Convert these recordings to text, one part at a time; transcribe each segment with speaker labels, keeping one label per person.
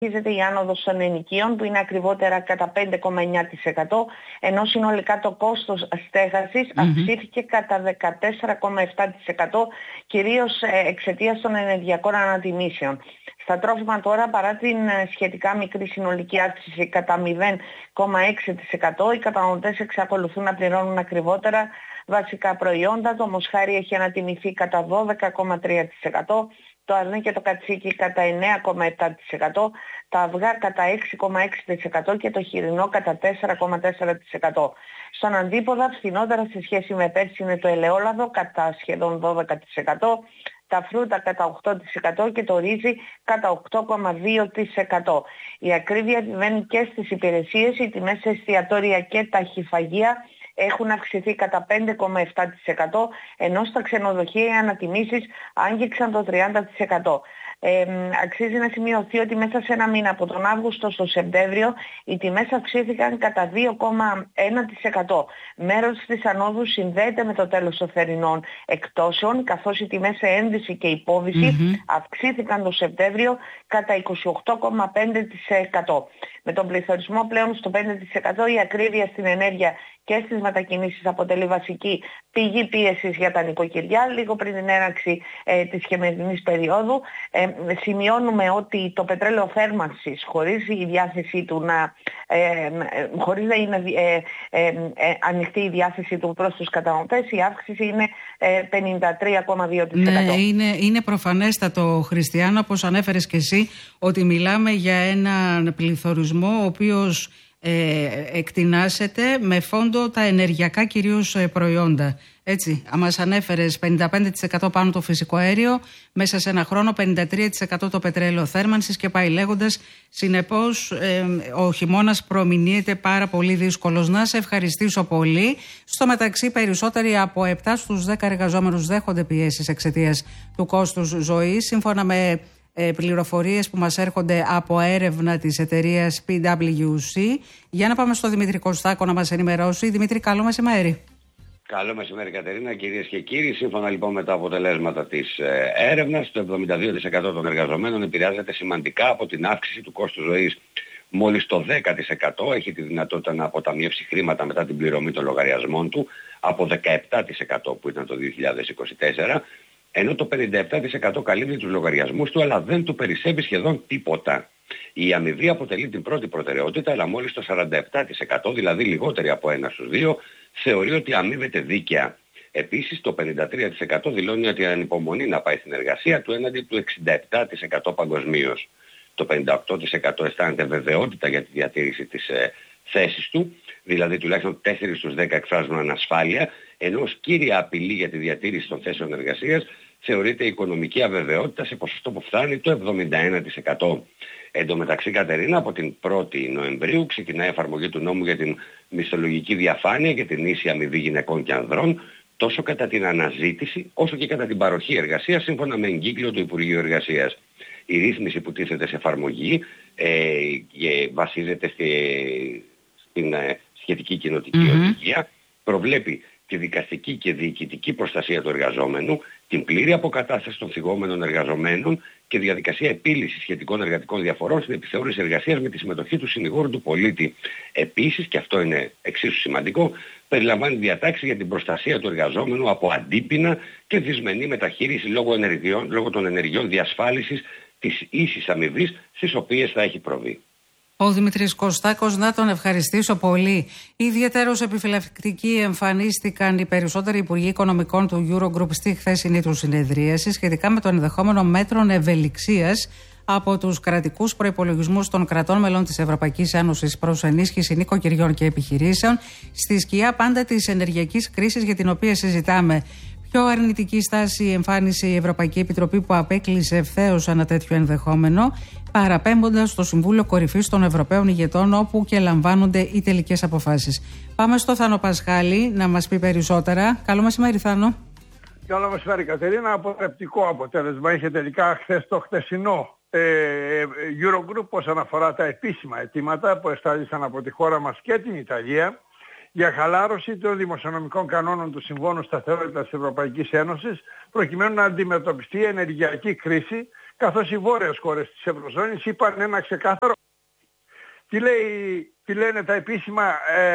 Speaker 1: συνεχίζεται η άνοδος των ενοικίων που είναι ακριβότερα κατά 5,9%, ενώ συνολικά το κόστος στέγασης αυξήθηκε κατά 14,7%, κυρίως εξαιτίας των ενεργειακών ανατιμήσεων. Στα τρόφιμα τώρα, παρά την σχετικά μικρή συνολική αύξηση κατά 0,6%, οι καταναλωτές εξακολουθούν να πληρώνουν ακριβότερα βασικά προϊόντα. Το μοσχάρι έχει ανατιμηθεί κατά 12,3%, το αρνί και το κατσίκι κατά 9,7%, τα αυγά κατά 6,6% και το χοιρινό κατά 4,4%. Στον αντίποδα, φθηνότερα σε σχέση με πέρσι είναι το ελαιόλαδο κατά σχεδόν 12%, τα φρούτα κατά 8% και το ρύζι κατά 8,2%. Η ακρίβεια επιβαίνει και στις υπηρεσίες, οι τιμές σε εστιατόρια και ταχυφαγεία έχουν αυξηθεί κατά 5,7%, ενώ στα ξενοδοχεία οι ανατιμήσεις άγγιξαν το 30%. Αξίζει να σημειωθεί ότι μέσα σε ένα μήνα, από τον Αύγουστο στο Σεπτέμβριο, οι τιμές αυξήθηκαν κατά 2,1%. Μέρος της ανόδου συνδέεται με το τέλος των θερινών εκτόσεων, καθώς οι τιμές σε ένδυση και υπόβυση αυξήθηκαν το Σεπτέμβριο κατά 28,5%. Με τον πληθωρισμό πλέον στο 5%, η ακρίβεια στην ενέργεια και στις μετακινήσεις αποτελεί βασική πηγή πίεσης για τα νοικοκυριά. Λίγο πριν την έναρξη της χειμερινής περίοδου, σημειώνουμε ότι το πετρέλαιο θέρμανσης, χωρίς η διάθεσή του χωρίς να είναι ανοιχτή η διάθεσή του προς τους καταναλωτές, η αύξηση είναι 53,2%.
Speaker 2: Ναι, είναι προφανέστατο, Χριστιανό, όπως ανέφερες και εσύ, ότι μιλάμε για έναν πληθωρισμό ο οποίος εκτινάσεται με φόντο τα ενεργειακά κυρίως προϊόντα. Έτσι, μας ανέφερες 55% πάνω το φυσικό αέριο, μέσα σε ένα χρόνο 53% το πετρέλαιο θέρμανσης και πάει λέγοντας. Συνεπώς ο χειμώνας προμηνύεται πάρα πολύ δύσκολος. Να σε ευχαριστήσω πολύ. Στο μεταξύ, περισσότεροι από 7 στους 10 εργαζόμενους δέχονται πιέσεις εξαιτίας του κόστους ζωής, σύμφωνα με πληροφορίες που μας έρχονται από έρευνα της εταιρείας PwC. Για να πάμε στο Δημήτρη Κωστάκο να μας ενημερώσει. Δημήτρη, καλό μεσημέρι.
Speaker 3: Καλό μεσημέρι, Κατερίνα. Κυρίες και κύριοι, σύμφωνα λοιπόν με τα αποτελέσματα της έρευνας, το 72% των εργαζομένων επηρεάζεται σημαντικά από την αύξηση του κόστου ζωής. Μόλις το 10% έχει τη δυνατότητα να αποταμιεύσει χρήματα μετά την πληρωμή των λογαριασμών του, από 17% που ήταν το 2024, ενώ το 57% καλύπτει τους λογαριασμούς του, αλλά δεν του περισσεύει σχεδόν τίποτα. Η αμοιβή αποτελεί την πρώτη προτεραιότητα, αλλά μόλις το 47%, δηλαδή λιγότεροι από 1 στους 2, θεωρεί ότι αμείβεται δίκαια. Επίσης, το 53% δηλώνει ότι ανυπομονεί να πάει στην εργασία του, έναντι του 67% παγκοσμίως. Το 58% αισθάνεται βεβαιότητα για τη διατήρηση της θέσης του, δηλαδή τουλάχιστον 4 στους 10 εκφράζουν ανασφάλεια, ενώ ως κύρια απειλή για τη διατήρηση των θέσεων εργασίας θεωρείται η οικονομική αβεβαιότητα, σε ποσοστό που φτάνει το 71%. Εν τω μεταξύ, Κατερίνα, από την 1η Νοεμβρίου ξεκινάει η εφαρμογή του νόμου για την μισθολογική διαφάνεια και την ίση αμοιβή γυναικών και ανδρών, τόσο κατά την αναζήτηση όσο και κατά την παροχή εργασίας, σύμφωνα με εγκύκλιο του Υπουργείου Εργασίας. Η ρύθμιση που τίθεται σε εφαρμογή βασίζεται στην σχετική κοινοτική οδηγία, προβλέπει τη δικαστική και διοικητική προστασία του εργαζόμενου, την πλήρη αποκατάσταση των θυγόμενων εργαζομένων και διαδικασία επίλυσης σχετικών εργατικών διαφορών στην επιθεώρηση εργασίας με τη συμμετοχή του συνηγόρου του πολίτη. Επίσης, και αυτό είναι εξίσου σημαντικό, περιλαμβάνει διατάξεις για την προστασία του εργαζόμενου από αντίπεινα και δυσμενή μεταχείριση λόγω των ενεργειών διασφάλισης της ίσης αμοιβής στις οποίες θα έχει προβεί.
Speaker 2: Ο Δημήτρης Κωστάκος, να τον ευχαριστήσω πολύ. Ιδιαίτερως επιφυλακτικοί εμφανίστηκαν οι περισσότεροι υπουργοί οικονομικών του Eurogroup στη χθεσινή του συνεδρίαση σχετικά με το ενδεχόμενο μέτρων ευελιξίας από τους κρατικούς προϋπολογισμούς των κρατών μελών της Ευρωπαϊκής Ένωσης προς ενίσχυση νοικοκυριών και επιχειρήσεων, στη σκιά πάντα της ενεργειακής κρίσης για την οποία συζητάμε. Πιο αρνητική στάση εμφάνισε η Ευρωπαϊκή Επιτροπή, που απέκλεισε ευθέως ένα τέτοιο ενδεχόμενο, παραπέμποντας στο Συμβούλιο Κορυφής των Ευρωπαίων Ηγετών, όπου και λαμβάνονται οι τελικές αποφάσεις. Πάμε στο Θάνο Πασχάλη να μας πει περισσότερα. Καλό μεσημέρι, Θάνο.
Speaker 4: Καλό μεσημέρι, Κατερίνα. Αποτρεπτικό αποτέλεσμα είχε τελικά χθες το χτεσινό Eurogroup όσον αφορά τα επίσημα αιτήματα που εστάλησαν από τη χώρα μας και την Ιταλία για χαλάρωση των δημοσιονομικών κανόνων του Συμφώνου Σταθερότητας της Ευρωπαϊκής Ένωσης, προκειμένου να αντιμετωπιστεί η ενεργειακή κρίση, καθώς οι βόρειες χώρες της Ευρωζώνης είπαν ένα ξεκάθαρο. Τι λένε τα επίσημα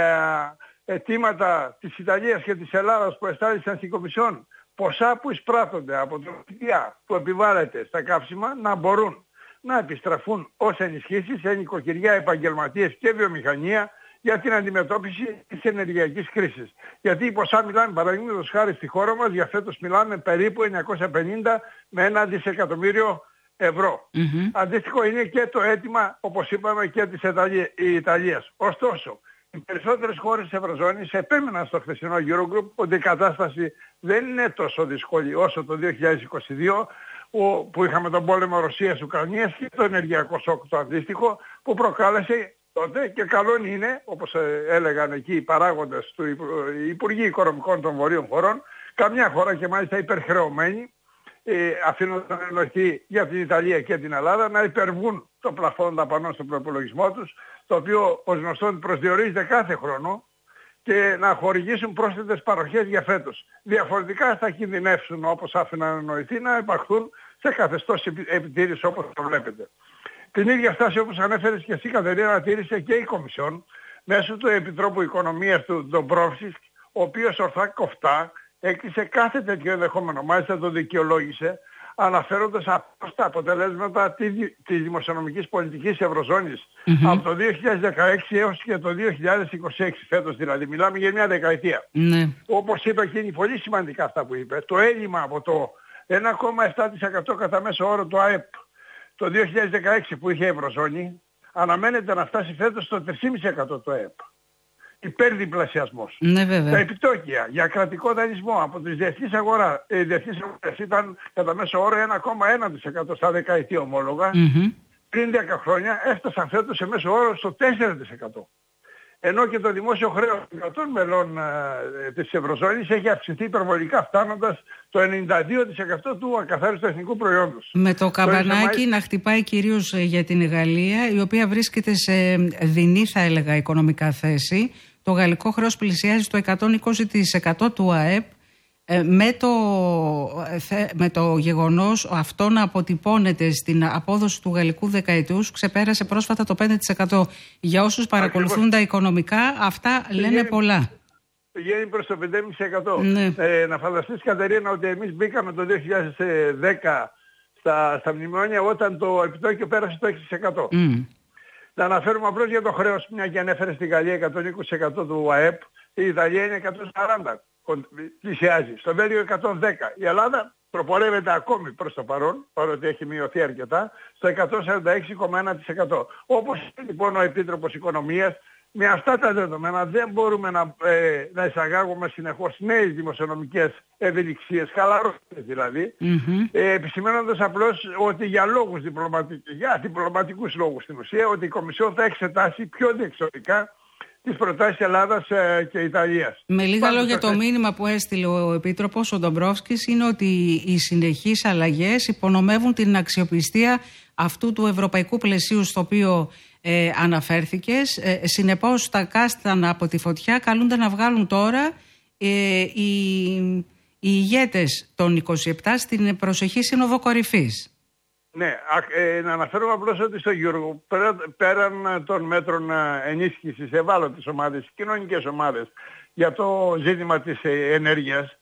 Speaker 4: αιτήματα της Ιταλίας και της Ελλάδας που εστάλησαν στην Κομισιόν? Ποσά που εισπράττονται από την ΦΠΑ που επιβάλλεται στα καύσιμα να μπορούν να επιστραφούν ως ενισχύσεις σε νοικοκυριά, επαγγελματίες και βιομηχανία για την αντιμετώπιση της ενεργειακής κρίσης. Γιατί οι ποσά μιλάμε, παραδείγματος χάρη στη χώρα μας, για φέτος μιλάμε περίπου 950 με 1 δισεκατομμύριο ευρώ. Αντίστοιχο είναι και το αίτημα, όπως είπαμε, και της Ιταλίας. Ωστόσο, οι περισσότερες χώρες της Ευρωζώνης επέμεναν στο χθεσινό Eurogroup ότι η κατάσταση δεν είναι τόσο δύσκολη όσο το 2022, που είχαμε τον πόλεμο Ρωσίας-Ουκρανίας και το ενεργειακό σοκ το αντίστοιχο που προκάλεσε τότε, και καλό είναι, όπως έλεγαν εκεί οι παράγοντες του Υπουργείου Οικονομικών των Βορείων χωρών, καμιά χώρα και μάλιστα υπερχρεωμένη, αφήνοντας να εννοηθεί για την Ιταλία και την Ελλάδα, να υπερβούν το πλαφόν δαπανών στον προπολογισμό τους, το οποίο ως γνωστόν προσδιορίζεται κάθε χρόνο, και να χορηγήσουν πρόσθετες παροχές για φέτος. Διαφορετικά θα κινδυνεύσουν, όπως άφηναν να εννοηθεί, να υπαχθούν σε καθεστώς επιτήρησης όπως το βλέπετε. Την ίδια στάση, όπως ανέφερες και εσύ, Κατερίνα, τήρησε και η Κομισιόν μέσω του Επιτρόπου Οικονομίας του Ντομπρόφσκης, ο οποίος ορθά κοφτά έκλεισε κάθε τέτοιο ενδεχόμενο, μάλιστα το δικαιολόγησε, αναφέροντας απλώς τα αποτελέσματα της δημοσιονομικής πολιτικής Ευρωζώνης από το 2016 έως και το 2026, φέτος δηλαδή, μιλάμε για μια δεκαετία. Όπως είπε εκείνη, πολύ σημαντικά αυτά που είπε, το έλλειμμα από το 1,7% κατά μέσο όρο του ΑΕΠ το 2016 που είχε η Ευρωζώνη, αναμένεται να φτάσει φέτος στο 3,5% του ΑΕΠ. Υπερδιπλασιασμός. Τα επιτόκια για κρατικό δανεισμό από τις διεθνείς αγορές ήταν κατά μέσο όρο 1,1% στα δεκαετία ομόλογα. Πριν 10 χρόνια έφτασαν φέτος σε μέσο όρο στο 4%. Ενώ και το δημόσιο χρέος των 100 μελών της Ευρωζώνης έχει αυξηθεί υπερβολικά, φτάνοντας το 92% του ακαθάριστου εθνικού προϊόντος.
Speaker 2: Με το καμπανάκι να χτυπάει κυρίως για την Γαλλία, η οποία βρίσκεται σε δεινή, θα έλεγα, οικονομικά θέση. Το γαλλικό χρέος πλησιάζει στο 120% του ΑΕΠ, με το γεγονός αυτό να αποτυπώνεται στην απόδοση του γαλλικού δεκαετούς. Ξεπέρασε πρόσφατα το 5%. Για όσους παρακολουθούν τα οικονομικά, αυτά λένε πολλά.
Speaker 4: Πηγαίνει προς το 5,5%. Να φανταστείς, Κατερίνα, ότι εμείς μπήκαμε το 2010 στα μνημόνια όταν το επιτόκιο πέρασε το 6%. Να αναφέρουμε απλώς για το χρέος, μια και ανέφερε στη Γαλλία 120% του ΑΕΠ, η Ιταλία είναι 140%. Πλησιάζει. Στο Βέλγιο 110. Η Ελλάδα προπορεύεται ακόμη προς το παρόν, παρότι έχει μειωθεί αρκετά, στο 146,1%. Όπως λοιπόν ο Επίτροπος Οικονομίας, με αυτά τα δεδομένα δεν μπορούμε να εισαγάγουμε συνεχώς νέες δημοσιονομικές ευελιξίες, χαλαρώσεις δηλαδή, επισημαίνοντας απλώς ότι για διπλωματικούς λόγους στην ουσία, ότι η Κομισιόν θα εξετάσει πιο διεξοδικά τις προτάσεις Ελλάδας και Ιταλίας.
Speaker 2: Με λίγα λόγια, το μήνυμα που έστειλε ο Επίτροπος ο Ντομπρόφσκης είναι ότι οι συνεχείς αλλαγές υπονομεύουν την αξιοπιστία αυτού του ευρωπαϊκού πλαισίου στο οποίο αναφέρθηκες. Συνεπώς, τα κάστανα από τη φωτιά καλούνται να βγάλουν τώρα οι ηγέτες των 27 στην προσεχή Σύνοδο Κορυφής.
Speaker 4: Ναι, να αναφέρουμε απλώς ότι στο Euro, πέραν των μέτρων ενίσχυσης ευάλωτες ομάδες, κοινωνικές ομάδες, για το ζήτημα της ενέργειας,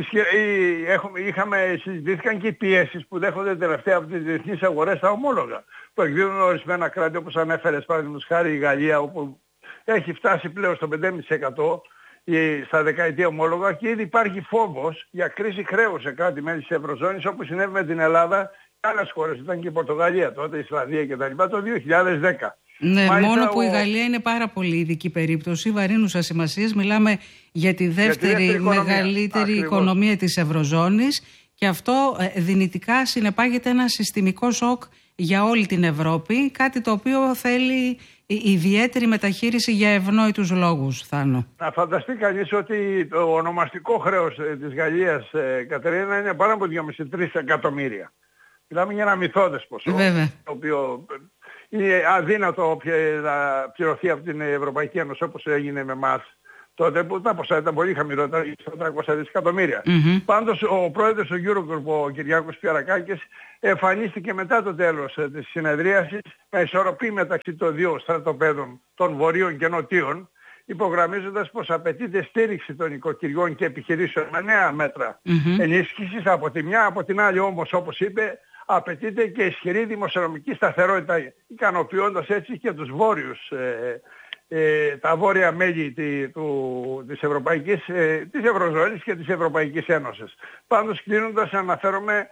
Speaker 4: συζητήθηκαν και οι πιέσεις που δέχονται τελευταία από τις διεθνείς αγορές στα ομόλογα, που εκδίδουν ορισμένα κράτη, όπως ανέφερες, παραδείγματος χάρη η Γαλλία, όπου έχει φτάσει πλέον στο 5,5% στα δεκαετία ομόλογα, και ήδη υπάρχει φόβος για κρίση χρέους σε κράτη-μέλη της Ευρωζώνης, όπως συνέβη με την Ελλάδα. Άλλες χώρες, ήταν και η Πορτογαλία τότε, η Ισλανδία κτλ. Το 2010.
Speaker 2: Ναι, μάλιστα, μόνο που η Γαλλία είναι πάρα πολύ ειδική περίπτωση, βαρύνουσα σημασίας. Μιλάμε για τη δεύτερη μεγαλύτερη οικονομία της Ευρωζώνης, και αυτό δυνητικά συνεπάγεται ένα συστημικό σοκ για όλη την Ευρώπη, κάτι το οποίο θέλει ιδιαίτερη μεταχείριση για ευνόητους λόγους, Θάνο. Να
Speaker 4: φανταστεί κανείς ότι το ονομαστικό χρέος της Γαλλίας, Κατερίνα, είναι πάνω από 2,5-3 εκατομμύρια. Μιλάμε για ένα μυθώδες ποσό, το οποίο είναι αδύνατο να πληρωθεί από την Ευρωπαϊκή Ένωση, όπως έγινε με εμάς τότε που τα ποσά ήταν πολύ χαμηλότερα, 400 δισεκατομμύρια. Πάντως ο πρόεδρος του Eurogroup, ο Κυριάκος Πιαρακάκης, εμφανίστηκε μετά το τέλος της συνεδρίασης να ισορροπεί μεταξύ των δύο στρατοπέδων των βορείων και νοτίων, υπογραμμίζοντας πως απαιτείται στήριξη των οικοκυριών και επιχειρήσεων με νέα μέτρα ενίσχυσης από τη μια, από την άλλη όμως, όπως είπε, απαιτείται και ισχυρή δημοσιονομική σταθερότητα, ικανοποιώντας έτσι και τους βόρειους, τα βόρεια μέλη της Ευρωζώνης και της Ευρωπαϊκής Ένωσης. Πάντως, κλείνοντας, αναφέρομαι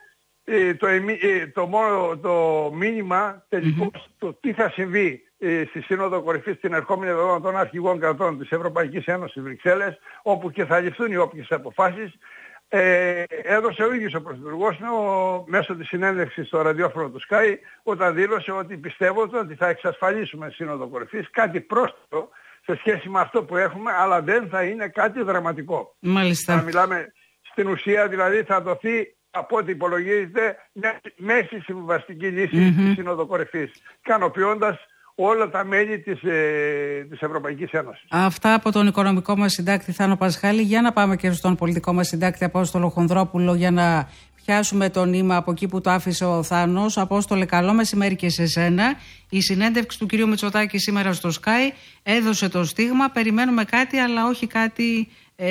Speaker 4: το μήνυμα τελικώς το τι θα συμβεί στη Σύνοδο Κορυφής την ερχόμενη εβδομάδα των αρχηγών κρατών της Ευρωπαϊκής Ένωσης Βρυξέλλες, όπου και θα ληφθούν οι όποιες αποφάσεις. Έδωσε ο ίδιος ο Πρωθυπουργός μέσω της συνέντευξης στο ραδιόφωνο του Sky, όταν δήλωσε ότι πιστεύω ότι θα εξασφαλίσουμε Σύνοδο Κορυφής, κάτι πρόσθετο σε σχέση με αυτό που έχουμε, αλλά δεν θα είναι κάτι δραματικό.
Speaker 2: Μάλιστα.
Speaker 4: Θα μιλάμε στην ουσία, δηλαδή θα δοθεί, από ό,τι υπολογίζεται, μια μέση συμβαστική λύση στη Σύνοδο Κορυφής, ικανοποιώντας όλα τα μέλη της Ευρωπαϊκής Ένωσης.
Speaker 2: Αυτά από τον οικονομικό μας συντάκτη Θάνο Πασχάλη. Για να πάμε και στον πολιτικό μας συντάκτη Απόστολο Χονδρόπουλο, για να πιάσουμε το νήμα από εκεί που το άφησε ο Θάνος. Απόστολε, καλό μεσημέρι και σε σένα. Η συνέντευξη του κυρίου Μητσοτάκη σήμερα στο Sky έδωσε το στίγμα. Περιμένουμε κάτι, αλλά όχι κάτι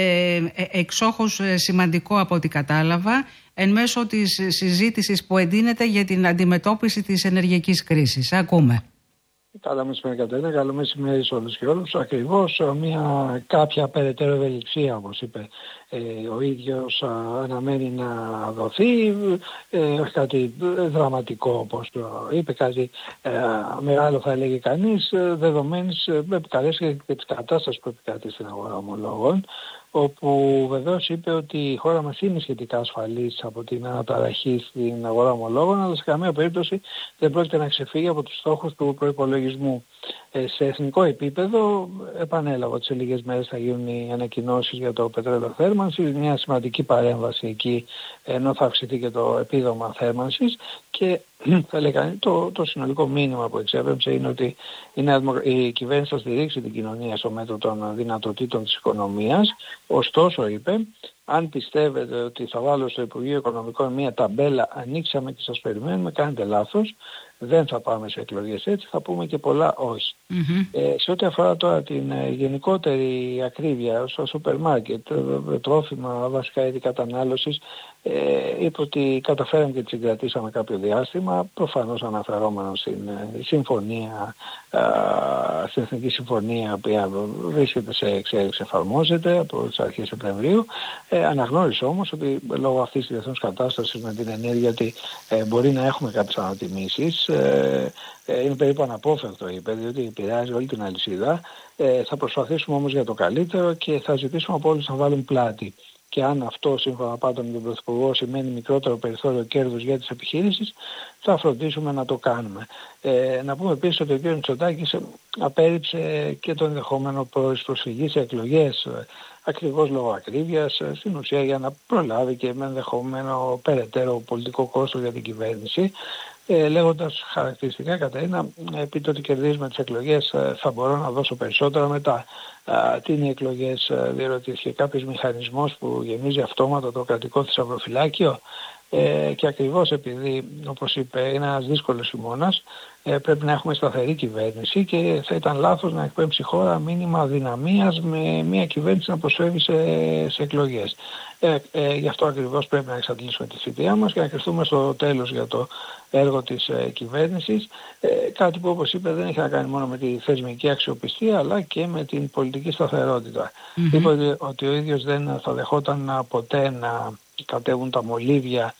Speaker 2: εξόχως σημαντικό από ό,τι κατάλαβα, εν μέσω της συζήτησης που εντείνεται για την αντιμετώπιση της ενεργειακής κρίσης. Ακούμε.
Speaker 5: Καλό μεσημέρι Κατερίνα, καλό μεσημέρι σε όλους και όλους. Ακριβώς κάποια περαιτέρω ευελιξία, όπως είπε ο ίδιος, αναμένει να δοθεί, όχι κάτι δραματικό όπως το είπε, κάτι μεγάλο θα έλεγε κανείς, δεδομένης επικαλέσεως και της κατάστασης που επικρατεί στην αγορά ομολόγων, όπου βεβαίως είπε ότι η χώρα μας είναι σχετικά ασφαλής από την αναταραχή στην αγορά ομολόγων, αλλά σε καμία περίπτωση δεν πρόκειται να ξεφύγει από τους στόχους του προϋπολογισμού. Σε εθνικό επίπεδο, επανέλαβα ότι σε λίγες μέρες θα γίνουν οι ανακοινώσεις για το πετρέλαιο θέρμανσης, μια σημαντική παρέμβαση εκεί, ενώ θα αυξηθεί και το επίδομα θέρμανσης, και θα λέει κανείς, το συνολικό μήνυμα που εξέπρεψε είναι ότι η κυβέρνηση θα στηρίξει την κοινωνία στο μέτρο των δυνατοτήτων της οικονομίας. Ωστόσο, είπε, αν πιστεύετε ότι θα βάλω στο Υπουργείο Οικονομικών μια ταμπέλα «Ανοίξαμε και σας περιμένουμε», κάνετε λάθος. Δεν θα πάμε σε εκλογές έτσι, θα πούμε και πολλά όχι. Σε ό,τι αφορά τώρα την γενικότερη ακρίβεια στο σούπερ μάρκετ, τρόφιμα, βασικά είδη κατανάλωσης, είπε ότι καταφέραμε και τις συγκρατήσαμε κάποιο διάστημα, προφανώς αναφερόμενο στην συμφωνία, στην Εθνική Συμφωνία, που βρίσκεται σε εξέλιξη, εφαρμόζεται από τις αρχές Σεπτεμβρίου. Αναγνώρισε όμως ότι λόγω αυτής της διεθνούς κατάστασης με την ενέργεια ότι μπορεί να έχουμε κάποιες ανατιμήσεις. Είναι περίπου αναπόφευκτο, είπε, διότι επηρεάζει όλη την αλυσίδα. Θα προσπαθήσουμε όμως για το καλύτερο και θα ζητήσουμε από όλους να βάλουν πλάτη. Και αν αυτό, σύμφωνα πάντων με τον Πρωθυπουργό, σημαίνει μικρότερο περιθώριο κέρδους για τις επιχειρήσεις, θα φροντίσουμε να το κάνουμε. Να πούμε επίσης ότι ο κ. Μητσοτάκης απέρριψε και το ενδεχόμενο προσφυγή σε εκλογές, ακριβώς λόγω ακρίβειας, στην ουσία για να προλάβει και με ενδεχόμενο περαιτέρω πολιτικό κόστος για την κυβέρνηση, λέγοντας χαρακτηριστικά, Κατερίνα, επειδή το ότι κερδίζουμε τις εκλογές θα μπορώ να δώσω περισσότερα μετά. Τι είναι οι εκλογές, διερωτήθηκε, κάποιος μηχανισμός που γεμίζει αυτόματα το κρατικό θησαυροφυλάκιο, και ακριβώς επειδή, όπως είπε, είναι ένας δύσκολος χειμώνας, πρέπει να έχουμε σταθερή κυβέρνηση και θα ήταν λάθος να εκπέμψει η χώρα μήνυμα αδυναμίας με μια κυβέρνηση να προσφεύγει σε εκλογές. Γι' αυτό ακριβώς πρέπει να εξαντλήσουμε τη θητεία μας και να κρυφτούμε στο τέλος για το έργο της κυβέρνησης, κάτι που, όπως είπε, δεν έχει να κάνει μόνο με τη θεσμική αξιοπιστία αλλά και με την πολιτική σταθερότητα. Είπε ότι ο ίδιος δεν θα δεχόταν ποτέ να κατέβουν τα μολύβια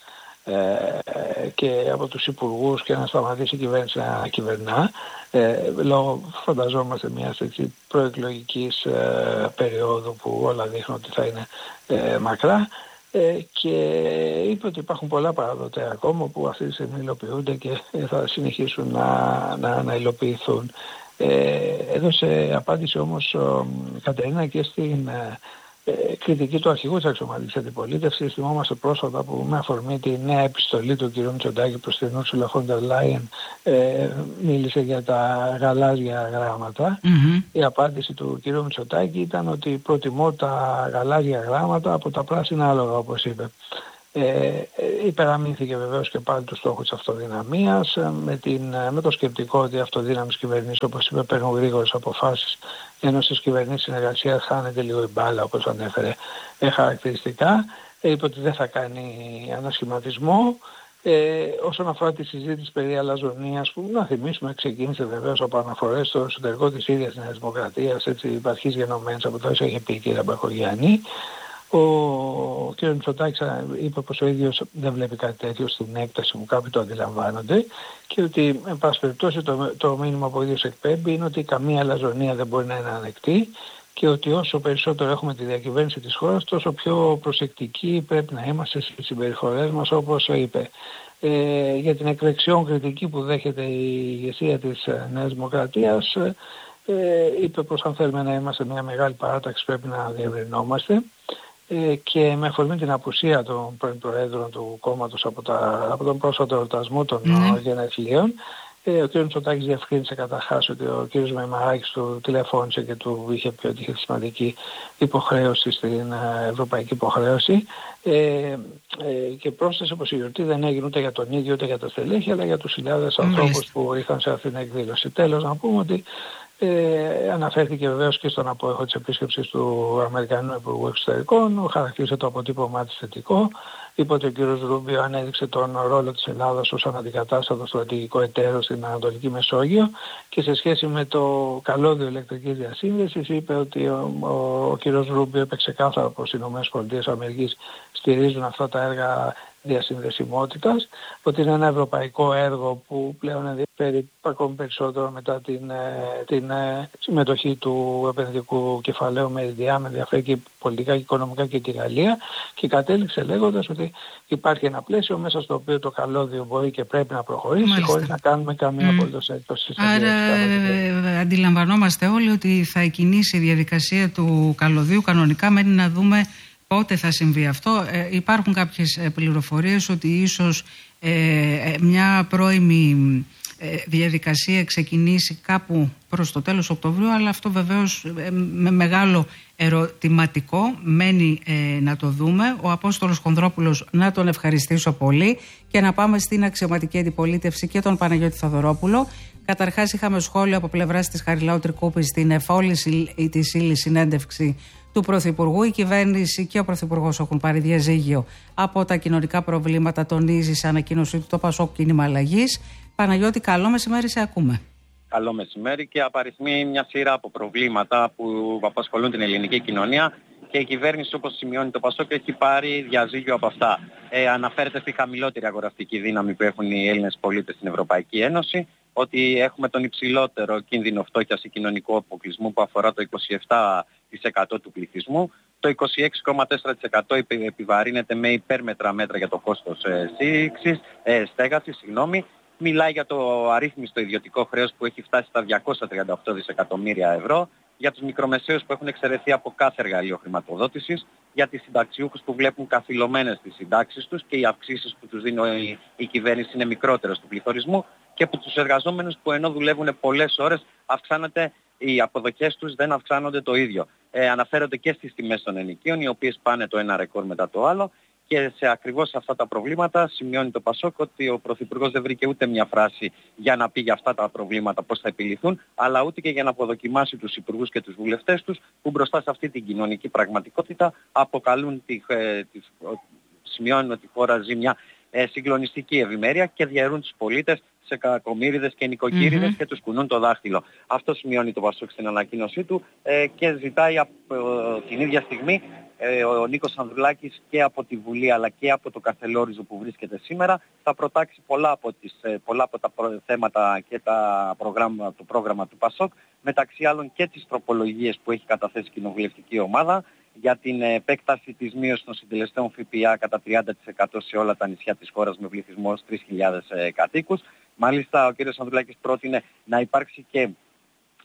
Speaker 5: και από τους υπουργούς και να σταματήσει η κυβέρνηση να κυβερνά, λόγω, φανταζόμαστε, μια τέτοια προεκλογικής περίοδου που όλα δείχνουν ότι θα είναι μακρά, και είπε ότι υπάρχουν πολλά παραδοτέα ακόμα που αυτή τη στιγμή υλοποιούνται και θα συνεχίσουν να υλοποιηθούν. Έδωσε απάντηση όμως, Κατερίνα, και στην κριτική του αρχηγού της αξιωματικής αντιπολίτευσης. Θυμόμαστε πρόσφατα που με αφορμή τη νέα επιστολή του κ. Μητσοτάκη προς την Ursula von der Leyen μίλησε για τα γαλάζια γράμματα. Η απάντηση του κ. Μητσοτάκη ήταν ότι προτιμώ τα γαλάζια γράμματα από τα πράσινα άλογα, όπως είπε. Υπεραμείνθηκε βεβαίως και πάλι του στόχου της αυτοδυναμίας με το σκεπτικό ότι οι αυτοδύναμες κυβερνήσεις, όπως είπε, παίρνουν γρήγορες αποφάσεις, ενώ στις κυβερνήσεις συνεργασίας χάνεται λίγο η μπάλα, όπως ανέφερε χαρακτηριστικά. Είπε ότι δεν θα κάνει ανασχηματισμό. Όσον αφορά τη συζήτηση περί αλαζονίας, που να θυμίσουμε ξεκίνησε βεβαίως από αναφορές στο εσωτερικό της ίδιας Νέας Δημοκρατίας, έτσι υπαρχής γενομένης από το όσο είχε πει η κυρία Μπακογιάννη. Ο κ. Μητσοτάκης είπε πως ο ίδιος δεν βλέπει κάτι τέτοιο στην έκταση που κάποιοι το αντιλαμβάνονται και ότι, εν πάση περιπτώσει, το μήνυμα που ο ίδιος εκπέμπει είναι ότι καμία αλαζονία δεν μπορεί να είναι ανεκτή και ότι όσο περισσότερο έχουμε τη διακυβέρνηση της χώρας, τόσο πιο προσεκτικοί πρέπει να είμαστε στις συμπεριφορές μας, όπως είπε. Για την εκδεξιόν κριτική που δέχεται η ηγεσία της Νέας Δημοκρατίας, είπε πως αν θέλουμε να είμαστε μια μεγάλη παράταξη πρέπει να διευρυνόμαστε. Και με αφορμή την απουσία των πρώην Προέδρων του κόμματος από τον πρόσφατο εορτασμό των γενεθλίων, ο κ. Μητσοτάκης διευκρίνησε καταρχάς ότι ο κ. Μεμαράκης του τηλεφώνησε και του είχε πει ότι είχε σημαντική υποχρέωση στην ευρωπαϊκή υποχρέωση και πρόσθεσε πως η γιορτή δεν έγινε ούτε για τον ίδιο ούτε για τα στελέχη, αλλά για τους χιλιάδες ανθρώπους που ήρθαν σε αυτήν την εκδήλωση. Τέλος, να πούμε ότι αναφέρθηκε βεβαίως και στον απόϊχο της επίσκεψης του Αμερικανού Υπουργού Εξωτερικών, χαρακτήρισε το αποτύπωμά της θετικό, είπε ότι ο κ. Ρούμπιο ανέδειξε τον ρόλο της Ελλάδας ως αναντικατάστατο στρατηγικό εταίρο στην Ανατολική Μεσόγειο και σε σχέση με το καλώδιο ηλεκτρικής διασύνδεσης είπε ότι ο κ. Ρούμπιο είπε ξεκάθαρα πως οι ΗΠΑ στηρίζουν αυτά τα έργα διασυνδεσιμότητας, ότι είναι ένα ευρωπαϊκό έργο που πλέον ενδιαφέρει ακόμη περισσότερο μετά την συμμετοχή του επενδυτικού κεφαλαίου Μεριντιάν, με ενδιαφέρει και πολιτικά και οικονομικά και τη Γαλλία, και κατέληξε λέγοντας ότι υπάρχει ένα πλαίσιο μέσα στο οποίο το καλώδιο μπορεί και πρέπει να προχωρήσει χωρίς να κάνουμε καμία απολύτως έκπτωση.
Speaker 2: Άρα αντιλαμβανόμαστε όλοι ότι θα κινήσει η διαδικασία του καλωδίου κανονικά, μένει να δούμε πότε θα συμβεί αυτό. Υπάρχουν κάποιες πληροφορίες ότι ίσως μια πρώιμη διαδικασία ξεκινήσει κάπου προς το τέλος Οκτωβρίου, αλλά αυτό βεβαίως με μεγάλο ερωτηματικό μένει να το δούμε. Ο Απόστολος Χονδρόπουλος, να τον ευχαριστήσω πολύ και να πάμε στην αξιωματική αντιπολίτευση και τον Παναγιώτη Θοδωρόπουλο. Καταρχάς είχαμε σχόλιο από πλευράς της Χαριλάου Τρικούπη στην εφόληση της ύλης συνέντευξη του Πρωθυπουργού. Η κυβέρνηση και ο Πρωθυπουργός έχουν πάρει διαζύγιο από τα κοινωνικά προβλήματα, τονίζει σε ανακοίνωσή του το Πασόκ Κίνημα Αλλαγής. Παναγιώτη, καλό μεσημέρι, σε ακούμε.
Speaker 6: Καλό μεσημέρι, και απαριθμεί μια σειρά από προβλήματα που απασχολούν την ελληνική κοινωνία και η κυβέρνηση, όπως σημειώνει το Πασόκ, έχει πάρει διαζύγιο από αυτά. Αναφέρεται στη χαμηλότερη αγοραστική δύναμη που έχουν οι Έλληνες πολίτες στην Ευρωπαϊκή Ένωση, ότι έχουμε τον υψηλότερο κίνδυνο φτώχειας ή κοινωνικού αποκλεισμού που αφορά το 27% του πληθυσμού. Το 26,4% επιβαρύνεται με υπέρμετρα μέτρα για το κόστος στέγασης. Μιλάει για το αρρύθμιστο ιδιωτικό χρέος που έχει φτάσει στα 238 δισεκατομμύρια ευρώ, για τους μικρομεσαίους που έχουν εξαιρεθεί από κάθε εργαλείο χρηματοδότησης, για τις συνταξιούχους που βλέπουν καθυλωμένες τις συντάξεις τους και οι αυξήσεις που τους δίνει η κυβέρνηση είναι μικρότερες του πληθωρισμού, και από τους εργαζόμενους που ενώ δουλεύουν πολλές ώρες αυξάνεται, οι αποδοχές τους δεν αυξάνονται το ίδιο. Αναφέρονται και στις τιμές των ενοικίων, οι οποίες πάνε το ένα ρεκόρ μετά το άλλο, και σε ακριβώς αυτά τα προβλήματα σημειώνει το Πασόκ ότι ο Πρωθυπουργός δεν βρήκε ούτε μια φράση για να πει για αυτά τα προβλήματα πώς θα επιληθούν, αλλά ούτε και για να αποδοκιμάσει τους υπουργούς και τους βουλευτές τους που μπροστά σε αυτή την κοινωνική πραγματικότητα αποκαλούν σημειώνουν ότι η χώρα ζει μια συγκλονιστική ευημερία και διαιρούν τους πολίτες σε κακομοίριδες και νοικοκύριδες και τους κουνούν το δάχτυλο. Αυτό σημειώνει το Πασόκ στην ανακοίνωσή του και ζητάει από την ίδια στιγμή ο Νίκος Ανδρουλάκης και από τη Βουλή αλλά και από το καθελόριζο που βρίσκεται σήμερα θα προτάξει πολλά από τα θέματα και το πρόγραμμα του Πασόκ, μεταξύ άλλων και τις τροπολογίες που έχει καταθέσει η κοινοβουλευτική ομάδα για την επέκταση της μείωσης των συντελεστών ΦΠΑ κατά 30% σε όλα τα νησιά της χώρας με πληθυσμό ως 3.000 κατοίκους. Μάλιστα ο κ. Ανδρουλάκης πρότεινε να υπάρξει και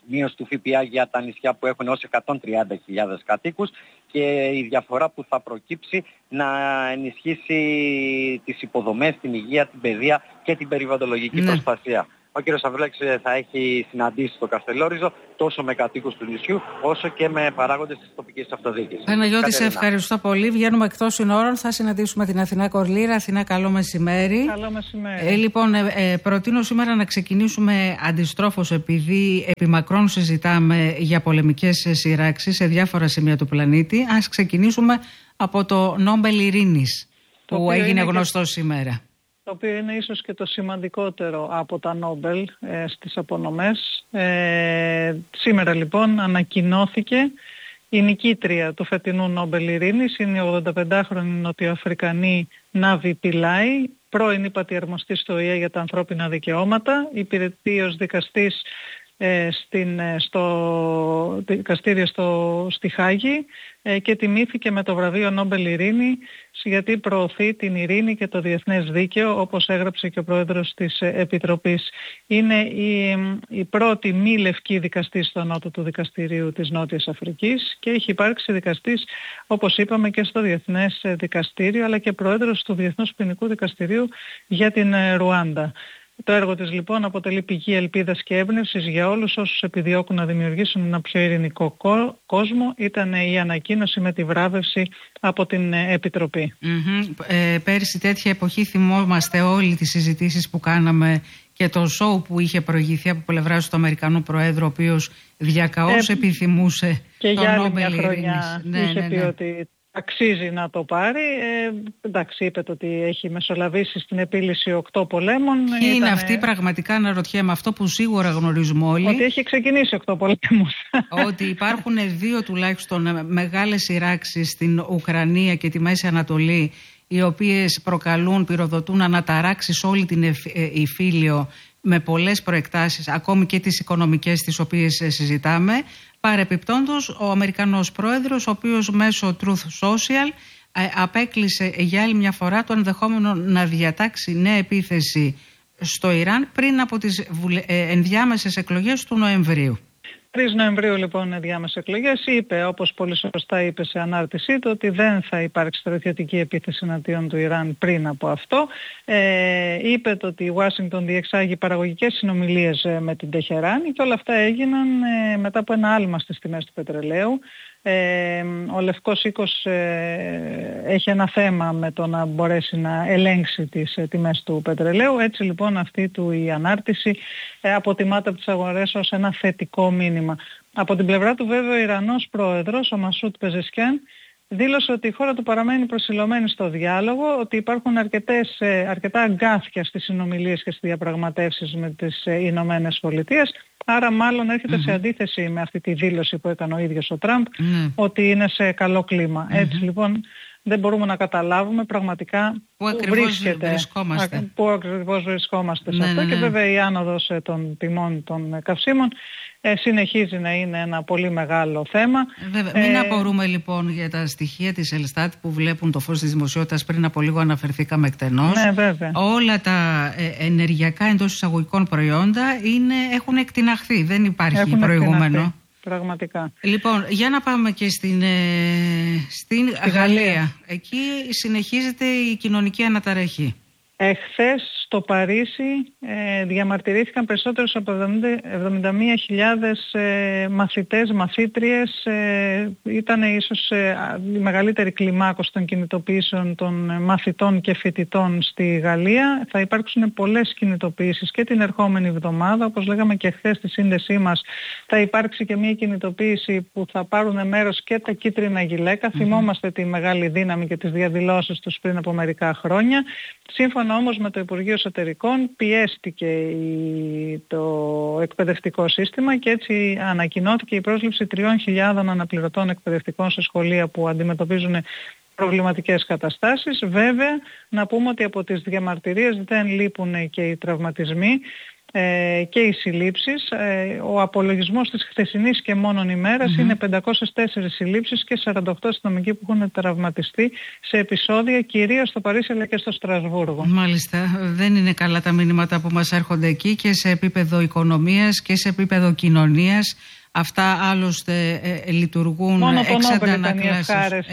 Speaker 6: μείωση του ΦΠΑ για τα νησιά που έχουν ως 130.000 κατοίκους και η διαφορά που θα προκύψει να ενισχύσει τις υποδομές, την υγεία, την παιδεία και την περιβαλλοντολογική προστασία. Ο κ. Σταυρουλάκης θα έχει συναντήσει στο Καστελόριζο τόσο με κατοίκους του νησιού όσο και με παράγοντες της τοπικής αυτοδιοίκησης.
Speaker 2: Παναγιώτη, σε ευχαριστώ πολύ. Βγαίνουμε εκτός συνόρων. Θα συναντήσουμε την Αθηνά Κορλήρα. Αθηνά, καλό μεσημέρι.
Speaker 7: Καλό μεσημέρι.
Speaker 2: Λοιπόν, προτείνω σήμερα να ξεκινήσουμε αντιστρόφως, επειδή επιμακρών συζητάμε για πολεμικές σειράξεις σε διάφορα σημεία του πλανήτη. Ας ξεκινήσουμε από το Νόμπελ Ειρήνης που έγινε γνωστό σήμερα.
Speaker 7: Το οποίο είναι ίσως και το σημαντικότερο από τα Νόμπελ στις απονομές. Σήμερα λοιπόν ανακοινώθηκε η νικήτρια του φετινού Νόμπελ Ειρήνης. Είναι η 85χρονη Νοτιοαφρικανή Νάβη Πιλάι, πρώην ύπατη αρμοστής στο ΟΗΕ για τα ανθρώπινα δικαιώματα, υπηρετεί ως δικαστής στο δικαστήριο στη Χάγη και τιμήθηκε με το βραβείο Νόμπελ Ειρήνη γιατί προωθεί την ειρήνη και το διεθνές δίκαιο, όπως έγραψε και ο πρόεδρος της Επιτροπής. Είναι η πρώτη μη λευκή δικαστής στο νότο του δικαστηρίου της Νότιας Αφρικής και έχει υπάρξει δικαστής, όπως είπαμε, και στο Διεθνές Δικαστήριο, αλλά και πρόεδρος του Διεθνούς Ποινικού Δικαστηρίου για την Ρουάντα. Το έργο της λοιπόν αποτελεί πηγή ελπίδας και έμπνευσης για όλους όσους επιδιώκουν να δημιουργήσουν ένα πιο ειρηνικό κόσμο. Ήταν η ανακοίνωση με τη βράβευση από την Επιτροπή.
Speaker 2: Πέρυσι τέτοια εποχή θυμόμαστε όλοι τις συζητήσεις που κάναμε και το σοου που είχε προηγηθεί από πλευράς του Αμερικανού Προέδρου, ο οποίος διακαώς επιθυμούσε
Speaker 7: και
Speaker 2: το
Speaker 7: για άλλη
Speaker 2: Νόμπελ
Speaker 7: μια χρονιά είχε πει ότι αξίζει να το πάρει. Εντάξει, είπε ότι έχει μεσολαβήσει στην επίλυση 8 πολέμων.
Speaker 2: Ποιοι είναι αυτοί, πραγματικά αναρωτιέμαι, αυτό που σίγουρα γνωρίζουμε όλοι.
Speaker 7: Ότι έχει ξεκινήσει 8 πολέμους.
Speaker 2: Ότι υπάρχουν 2 τουλάχιστον μεγάλες σειράξεις στην Ουκρανία και τη Μέση Ανατολή, οι οποίες προκαλούν, πυροδοτούν αναταράξεις όλη την Ιφίλιο με πολλές προεκτάσεις, ακόμη και τις οικονομικές τις οποίες συζητάμε. Παρεπιπτόντως, ο Αμερικανός Πρόεδρος, ο οποίος μέσω Truth Social απέκλεισε για άλλη μια φορά το ενδεχόμενο να διατάξει νέα επίθεση στο Ιράν πριν από τις ενδιάμεσες εκλογές του Νοεμβρίου.
Speaker 7: 3 Νοεμβρίου λοιπόν είναι διάμεσες εκλογές. Είπε, όπως πολύ σωστά είπε σε ανάρτησή του, ότι δεν θα υπάρξει στρατιωτική επίθεση εναντίον του Ιράν πριν από αυτό. Είπε ότι η Ουάσιγκτον διεξάγει παραγωγικές συνομιλίες με την Τεχεράνη και όλα αυτά έγιναν μετά από ένα άλμα στις τιμές του πετρελαίου. Ο Λευκός Οίκος έχει ένα θέμα με το να μπορέσει να ελέγξει τις τιμές του πετρελαίου. Έτσι λοιπόν αυτή του η ανάρτηση αποτιμάται από τις αγορές ως ένα θετικό μήνυμα. Από την πλευρά του βέβαια ο Ιρανός πρόεδρος, ο Μασούτ Πεζεσκιάν, δήλωσε ότι η χώρα του παραμένει προσιλωμένη στο διάλογο, ότι υπάρχουν αρκετά αγκάθια στις συνομιλίες και στις διαπραγματεύσεις με τις Ηνωμένες Πολιτείες. Άρα μάλλον έρχεται σε αντίθεση με αυτή τη δήλωση που έκανε ο ίδιος ο Τραμπ, ότι είναι σε καλό κλίμα. Έτσι λοιπόν δεν μπορούμε να καταλάβουμε πραγματικά πού ακριβώς βρισκόμαστε σε αυτό. Και βέβαια η άνοδος των τιμών των καυσίμων συνεχίζει να είναι ένα πολύ μεγάλο θέμα.
Speaker 2: Βέβαια, μην απορούμε λοιπόν για τα στοιχεία της Ελστάτ που βλέπουν το φως της δημοσιότητας. Πριν από λίγο αναφερθήκαμε εκτενώς. Όλα τα ενεργειακά εντός εισαγωγικών προϊόντα έχουν εκτιναχθεί. Δεν υπάρχει προηγούμενο.
Speaker 7: Πραγματικά.
Speaker 2: Λοιπόν, για να πάμε και στην Γαλλία. Εκεί συνεχίζεται η κοινωνική αναταραχή.
Speaker 7: Εχθές στο Παρίσι διαμαρτυρήθηκαν περισσότερους από 71.000 μαθητές, μαθήτριες. Ήταν ίσως η μεγαλύτερη κλιμάκωση των κινητοποιήσεων των μαθητών και φοιτητών στη Γαλλία. Θα υπάρξουν πολλές κινητοποιήσεις και την ερχόμενη εβδομάδα. Όπως λέγαμε και χθες στη σύνδεσή μας, θα υπάρξει και μια κινητοποίηση που θα πάρουν μέρος και τα κίτρινα γυλαίκα. Θυμόμαστε τη μεγάλη δύναμη και τις διαδηλώσεις τους πριν από μερικά χρόνια. Σύμφωνα όμως με το Υπουργείο Εσωτερικών πιέστηκε το εκπαιδευτικό σύστημα και έτσι ανακοινώθηκε η πρόσληψη 3.000 αναπληρωτών εκπαιδευτικών σε σχολεία που αντιμετωπίζουν προβληματικές καταστάσεις. Βέβαια, να πούμε ότι από τις διαμαρτυρίες δεν λείπουν και οι τραυματισμοί. και οι συλλήψεις. Ο απολογισμός της χθεσινής και μόνον ημέρας είναι 504 συλλήψεις και 48 αστυνομικοί που έχουν τραυματιστεί σε επεισόδια κυρίως στο Παρίσι αλλά και στο Στρασβούργο.
Speaker 2: Μάλιστα. Δεν είναι καλά τα μηνύματα που μας έρχονται εκεί και σε επίπεδο οικονομίας και σε επίπεδο κοινωνίας. Αυτά άλλωστε λειτουργούν εξ αντανακλάσεως.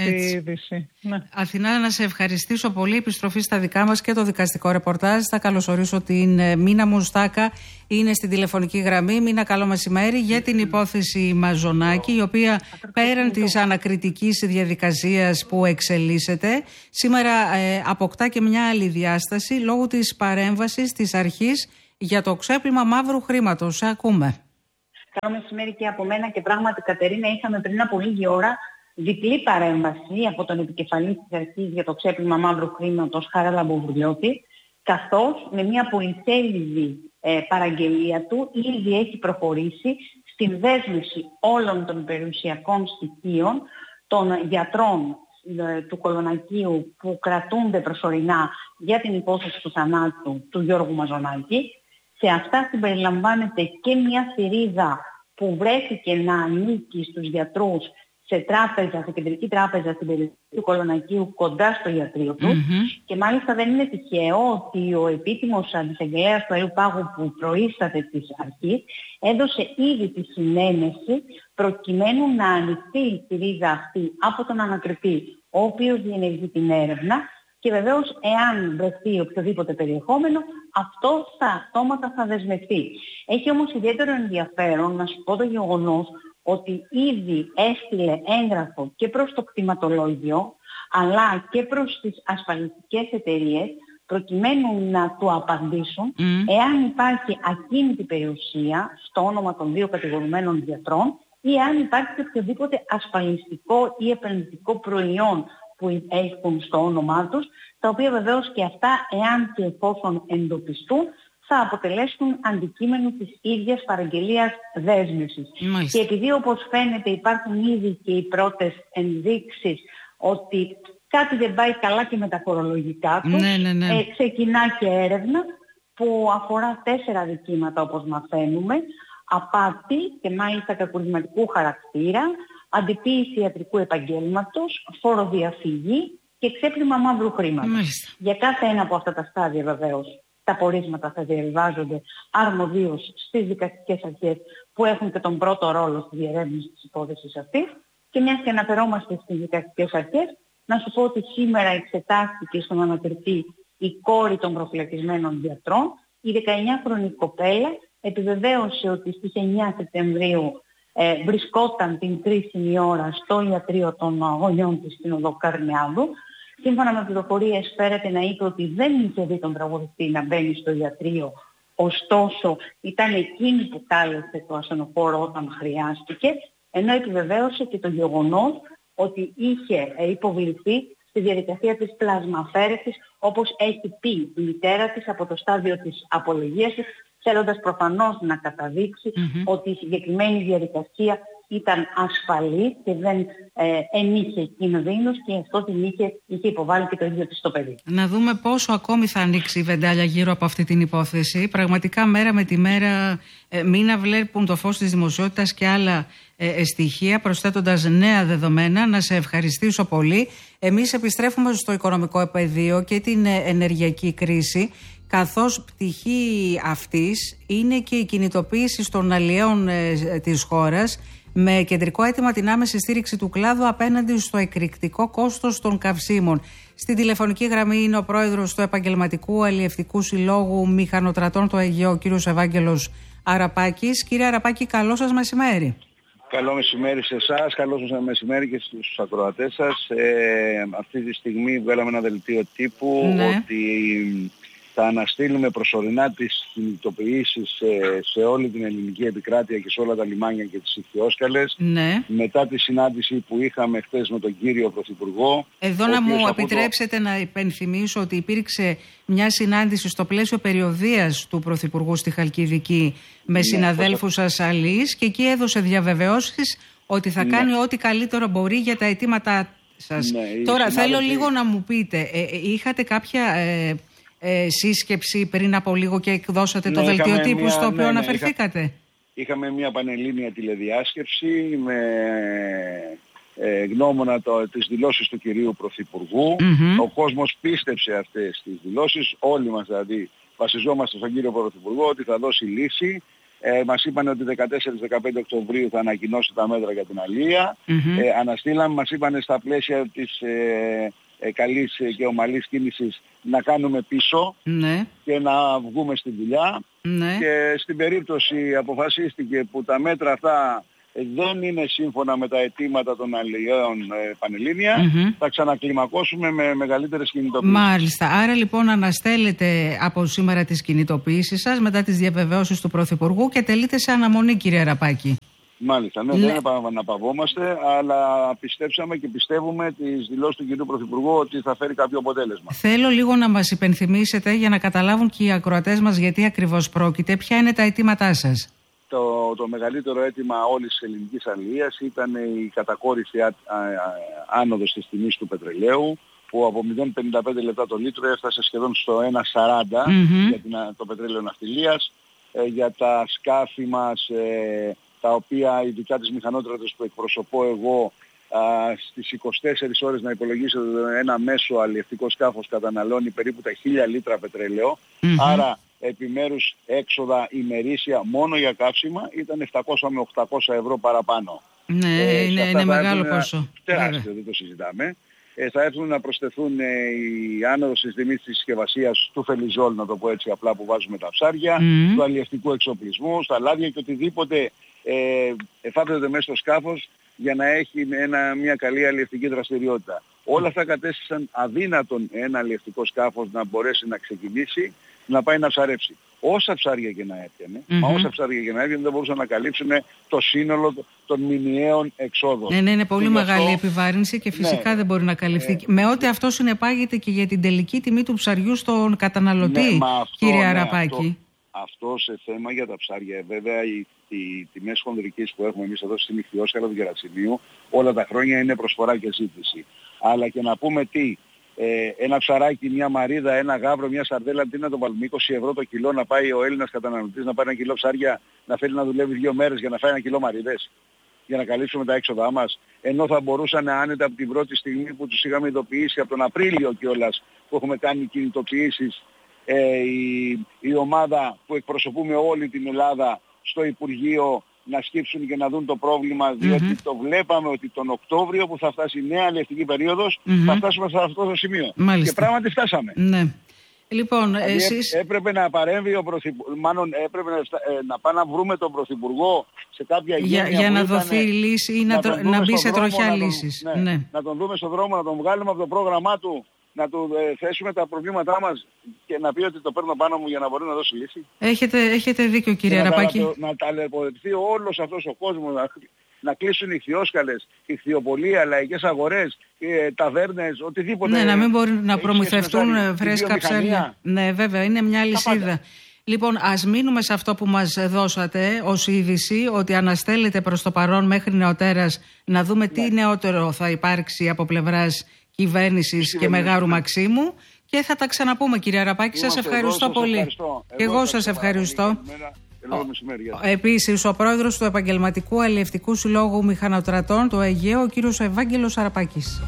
Speaker 2: Ναι. Αθηνά, να σε ευχαριστήσω πολύ. Επιστροφή στα δικά μας και το δικαστικό ρεπορτάζ. Θα καλωσορίσω την Μίνα Μουστάκα, είναι στην τηλεφωνική γραμμή. Μίνα, καλό μεσημέρι. Για την υπόθεση Μαζονάκη, η οποία πέραν της ανακριτικής διαδικασίας που εξελίσσεται, σήμερα αποκτά και μια άλλη διάσταση λόγω της παρέμβασης της αρχής για το ξέπλυμα μαύρου χρήματος. Σε ακούμε.
Speaker 8: Καλό μεσημέρι και από μένα, και πράγματι, Κατερίνα, είχαμε πριν από λίγη ώρα διπλή παρέμβαση από τον επικεφαλής της αρχής για το ξέπλυμα μαύρου χρήματος, Χαράλαμπο Λαμποβουρλιώτη, καθώς με μια πολυσέλιδη παραγγελία του ήδη έχει προχωρήσει στην δέσμευση όλων των περιουσιακών στοιχείων των γιατρών του Κολονακίου που κρατούνται προσωρινά για την υπόθεση του θανάτου του Γιώργου Μαζονάκη. Σε αυτά συμπεριλαμβάνεται και μια θηρίδα που βρέθηκε να ανήκει στους γιατρούς σε τράπεζα, σε κεντρική τράπεζα στην περιοχή του Κολονακίου, κοντά στο ιατρείο τους. Και μάλιστα δεν είναι τυχαίο ότι ο επίτιμος αντισαγγελέας του Αερίου Πάγου που προείσταται της αρχής έδωσε ήδη τη συνένεση προκειμένου να ανοιχτεί η θηρίδα αυτή από τον ανακριτή, ο οποίος διενεργεί την έρευνα. Και βεβαίως, εάν βρεθεί οποιοδήποτε περιεχόμενο, αυτό αυτόματα θα δεσμευτεί. Έχει όμως ιδιαίτερο ενδιαφέρον να σου πω το γεγονός ότι ήδη έστειλε έγγραφο και προς το κτηματολόγιο, αλλά και προς τις ασφαλιστικές εταιρείες, προκειμένου να του απαντήσουν εάν υπάρχει ακίνητη περιουσία στο όνομα των δύο κατηγορουμένων γιατρών ή αν υπάρχει οποιοδήποτε ασφαλιστικό ή επενδυτικό προϊόν που έχουν στο όνομά τους, τα οποία βεβαίως και αυτά, εάν και εφόσον εντοπιστούν, θα αποτελέσουν αντικείμενο της ίδιας παραγγελίας δέσμευσης. Και επειδή, όπως φαίνεται, υπάρχουν ήδη και οι πρώτες ενδείξεις ότι κάτι δεν πάει καλά και με τα φορολογικά τους, ξεκινά και έρευνα που αφορά 4 δικήματα, όπως μαθαίνουμε: απάτη και μάλιστα κακουργηματικού χαρακτήρα, αντιποίηση ιατρικού επαγγέλματος, φοροδιαφυγή και ξέπλυμα μαύρου χρήματος. Για κάθε ένα από αυτά τα στάδια βεβαίως τα πορίσματα θα διαβιβάζονται αρμοδίως στις δικαστικές αρχές που έχουν και τον πρώτο ρόλο στη διερεύνηση της υπόθεσης αυτής. Και μιας και αναφερόμαστε στις δικαστικές αρχές, να σου πω ότι σήμερα εξετάστηκε στον ανακριτή η κόρη των προφυλακισμένων γιατρών. Η 19χρονη κοπέλα επιβεβαίωσε ότι στις 9 Σεπτεμβρίου βρισκόταν την κρίσιμη ώρα στο ιατρείο των γονιών της στην οδό Καρνιάδου. Σύμφωνα με πληροφορίες φέρεται να είπε ότι δεν είχε δει τον τραγουδιστή να μπαίνει στο ιατρείο, ωστόσο ήταν εκείνη που κάλεσε το ασθενοφόρο όταν χρειάστηκε, ενώ επιβεβαίωσε και το γεγονός ότι είχε υποβληθεί στη διαδικασία της πλασμαφέρεσης, όπως έχει πει η μητέρα της από το στάδιο της απολογίας της, θέλοντας προφανώς να καταδείξει ότι η συγκεκριμένη διαδικασία ήταν ασφαλή και δεν ενείχε κινδύνους, και αυτό την είχε υποβάλει και το ίδιο της το παιδί.
Speaker 2: Να δούμε πόσο ακόμη θα ανοίξει η βεντάλια γύρω από αυτή την υπόθεση. Πραγματικά μέρα με τη μέρα μήνα βλέπουν το φως της δημοσιότητας και άλλα στοιχεία, προσθέτοντας νέα δεδομένα. Να σε ευχαριστήσω πολύ. Εμείς επιστρέφουμε στο οικονομικό πεδίο και την ενεργειακή κρίση, καθώς πτυχή αυτής είναι και η κινητοποίηση των αλλιέων της χώρας, με κεντρικό αίτημα την άμεση στήριξη του κλάδου απέναντι στο εκρηκτικό κόστος των καυσίμων. Στην τηλεφωνική γραμμή είναι ο πρόεδρος του Επαγγελματικού Αλλιευτικού Συλλόγου Μηχανοτρατών του Αιγαίου, ο κύριος Ευάγγελος Αραπάκης. Κύριε Αραπάκη, καλό σας μεσημέρι.
Speaker 9: Καλό μεσημέρι σε εσάς, καλό σας μεσημέρι και στους ακροατές σας. Αυτή τη στιγμή βγάλαμε ένα δελτίο τύπου ότι θα αναστείλουμε προσωρινά τις κινητοποιήσεις σε όλη την ελληνική επικράτεια και σε όλα τα λιμάνια και τις ηχθιόσκαλες. Μετά τη συνάντηση που είχαμε χθες με τον κύριο Πρωθυπουργό.
Speaker 2: Εδώ να μου επιτρέψετε να υπενθυμίσω ότι υπήρξε μια συνάντηση στο πλαίσιο περιοδείας του Πρωθυπουργού στη Χαλκιδική με συναδέλφους σας αλληλείς, και εκεί έδωσε διαβεβαιώσεις ότι θα κάνει ό,τι καλύτερο μπορεί για τα αιτήματά σας. Τώρα θέλω λίγο να μου πείτε, είχατε κάποια σύσκεψη πριν από λίγο και εκδώσατε το δελτίο τύπου στο οποίο αναφερθήκατε.
Speaker 9: Είχαμε μια πανελλήνια τηλεδιάσκεψη με γνώμονα τις δηλώσεις του κυρίου Πρωθυπουργού. Ο κόσμος πίστεψε αυτές τις δηλώσεις, όλοι μας δηλαδή βασιζόμαστε στον κύριο Πρωθυπουργό ότι θα δώσει λύση. Μας είπαν ότι 14-15 Οκτωβρίου θα ανακοινώσει τα μέτρα για την αλία. Αναστήλαμε, μας είπαν στα πλαίσια της καλής και ομαλής κίνησης να κάνουμε πίσω και να βγούμε στη δουλειά. Και στην περίπτωση αποφασίστηκε που τα μέτρα αυτά δεν είναι σύμφωνα με τα αιτήματα των αλλιέων πανελλήνια, θα ξανακλιμακώσουμε με μεγαλύτερες κινητοποιήσεις.
Speaker 2: Μάλιστα. Άρα λοιπόν αναστέλλετε από σήμερα τις κινητοποιήσεις σας μετά τις διαβεβαιώσεις του Πρωθυπουργού και τελείτε σε αναμονή, κύριε Αραπάκη.
Speaker 9: Μάλιστα, δεν επαναπαυόμαστε, αλλά πιστέψαμε και πιστεύουμε τις δηλώσεις του κυρίου Πρωθυπουργού ότι θα φέρει κάποιο αποτέλεσμα.
Speaker 2: Θέλω λίγο να μας υπενθυμίσετε για να καταλάβουν και οι ακροατές μας γιατί ακριβώς πρόκειται, ποια είναι τα αιτήματά σας.
Speaker 9: Το μεγαλύτερο αίτημα όλης της ελληνικής αλίας ήταν η κατακόρυφη άνοδος της τιμής του πετρελαίου, που από 0,55 λεπτά το λίτρο έφτασε σχεδόν στο 1,40 για το πετρέλαιο ναυτιλίας. Για τα σκάφη μας, τα οποία ειδικά τις μηχανότρατες που εκπροσωπώ εγώ, στις 24 ώρες να υπολογίσετε ένα μέσο αλλιευτικό σκάφος καταναλώνει περίπου τα 1000 λίτρα πετρέλαιο. Άρα επιμέρους έξοδα ημερήσια μόνο για καύσιμα ήταν 700 με 800 ευρώ παραπάνω.
Speaker 2: Ναι, είναι μεγάλο ποσό.
Speaker 9: Τεράστιο, δεν το συζητάμε. Θα έρθουν να προσθεθούν η άνοδος της τιμής της συσκευασίας του φελιζόλ, να το πω έτσι απλά, που βάζουμε τα ψάρια, του αλλιευτικού εξοπλισμού, στα λάδια και οτιδήποτε εφάπτεται μέσα στο σκάφος για να έχει μια καλή αλλιευτική δραστηριότητα. Όλα αυτά κατέστησαν αδύνατον ένα αλλιευτικό σκάφος να μπορέσει να ξεκινήσει, να πάει να ψαρέψει. Όσα ψάρια και να έπιανε, όσα ψάρια και να έπιανε δεν μπορούσαν να καλύψουν το σύνολο των μηνιαίων εξόδων.
Speaker 2: Ναι, είναι πολύ μεγάλη επιβάρυνση και φυσικά δεν μπορεί να καλυφθεί. Με ό,τι αυτό συνεπάγεται και για την τελική τιμή του ψαριού στον καταναλωτή, κύριε Αραπάκη.
Speaker 9: Αυτό σε θέμα για τα ψάρια. Βέβαια οι τιμές χονδρικής που έχουμε εμείς εδώ στην Ιχθυόσκαλα του Γερατσινίου όλα τα χρόνια είναι προσφορά και ζήτηση. Αλλά και να πούμε ένα ψαράκι, μια μαρίδα, ένα γάβρο, μια σαρδέλα, τι να το βάλουμε, 20 ευρώ το κιλό να πάει ο Έλληνας καταναλωτής να πάρει 1 κιλό ψάρια, να θέλει να δουλεύει 2 μέρες για να φάει 1 κιλό μαρίδες, για να καλύψουμε τα έξοδά μας. Ενώ θα μπορούσαν άνετα από την πρώτη στιγμή που τους είχαμε ειδοποιήσει, από τον Απρίλιο κιόλας, που έχουμε κάνει κινητοποιήσεις, η ομάδα που εκπροσωπούμε όλη την Ελλάδα στο Υπουργείο να σκύψουν και να δουν το πρόβλημα, διότι το βλέπαμε ότι τον Οκτώβριο που θα φτάσει η νέα αλλιευτική περίοδος θα φτάσουμε σε αυτό το σημείο.
Speaker 2: Μάλιστα.
Speaker 9: Και πράγματι φτάσαμε.
Speaker 2: Ναι. Λοιπόν,
Speaker 9: δηλαδή,
Speaker 2: εσείς...
Speaker 9: έπρεπε να παρέμβει ο Πρωθυπουργός, μάλλον έπρεπε να πάμε να βρούμε τον Πρωθυπουργό σε κάποια
Speaker 2: για να δοθεί λύση ή να μπει σε τροχιά λύσης.
Speaker 9: Να τον δούμε στον δρόμο, να τον βγάλουμε από το πρόγραμμά του, να του θέσουμε τα προβλήματά μας και να πει ότι το παίρνω πάνω μου για να μπορεί να δώσει λύση.
Speaker 2: Έχετε δίκιο, κύριε Αραπάκη.
Speaker 9: Να ταλαιπωρηθεί όλος αυτός ο κόσμος, να κλείσουν ιχθυόσκαλες, ιχθυοπολία, λαϊκές αγορές, ταβέρνες, οτιδήποτε.
Speaker 2: Ναι, να μην μπορούν να προμηθευτούν φρέσκα ψάρια. Ναι, βέβαια, είναι μια λυσίδα. Λοιπόν, ας μείνουμε σε αυτό που μας δώσατε ως είδηση, ότι αναστέλλεται προς το παρόν μέχρι νεοτέρας να δούμε τι νεότερο θα υπάρξει από πλευράς κυβέρνησης και Μεγάρου Μαξίμου και θα τα ξαναπούμε, κύριε Αραπάκη. Σας ευχαριστώ πολύ. Και εγώ σας ευχαριστώ. Επίσης, ο πρόεδρος του Επαγγελματικού Αλλιευτικού Συλλόγου Μηχανοτρατών του Αιγαίου, ο κύριος Ευάγγελος Αραπάκης.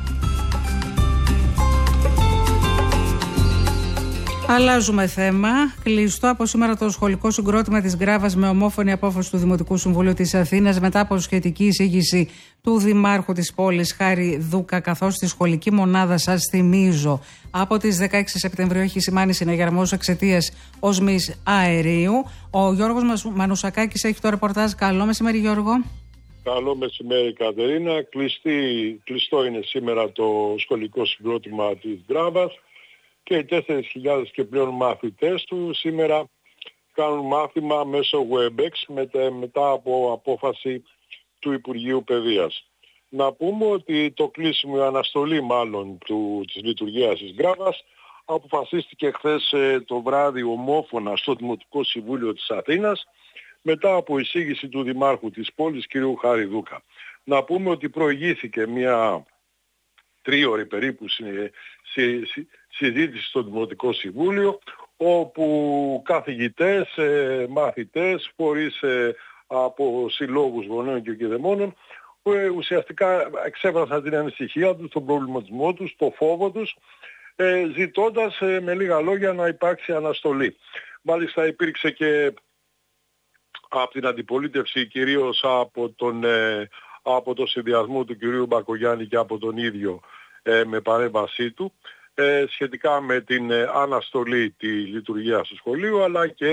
Speaker 2: Αλλάζουμε θέμα. Κλειστό από σήμερα το σχολικό συγκρότημα της Γκράβας με ομόφωνη απόφαση του Δημοτικού Συμβουλίου της Αθήνας μετά από σχετική εισήγηση του Δημάρχου της πόλης Χάρη Δούκα, καθώς τη σχολική μονάδα, σας θυμίζω, από τις 16 Σεπτεμβρίου έχει σημάνει συναγερμός εξαιτίας οσμής αερίου. Ο Γιώργος Μανουσακάκης έχει το ρεπορτάζ. Καλό μεσημέρι, Γιώργο.
Speaker 10: Καλό μεσημέρι, Κατερίνα. Κλειστό είναι σήμερα το σχολικό συγκρότημα της Γκράβας και οι 4.000 και πλέον μαθητές του σήμερα κάνουν μάθημα μέσω WebEx μετά από απόφαση του Υπουργείου Παιδείας. Να πούμε ότι το κλείσιμο, η αναστολή μάλλον της λειτουργίας της Γκράβας αποφασίστηκε χθες το βράδυ ομόφωνα στο Δημοτικό Συμβούλιο της Αθήνας μετά από εισήγηση του Δημάρχου της πόλης κ. Χάρη Δούκα. Να πούμε ότι προηγήθηκε μια 3ωρη περίπου συζήτηση στο Δημοτικό Συμβούλιο, όπου καθηγητές, μαθητές, φορείς από συλλόγους γονέων και κηδεμόνων ουσιαστικά εξέφρασαν την ανησυχία τους, τον προβληματισμό τους, το φόβο τους, ζητώντας με λίγα λόγια να υπάρξει αναστολή. Μάλιστα υπήρξε και από την αντιπολίτευση, κυρίως από το συνδυασμό του κυρίου Μπακογιάννη και από τον ίδιο με παρέμβασή του, σχετικά με την αναστολή της λειτουργίας του σχολείου, αλλά και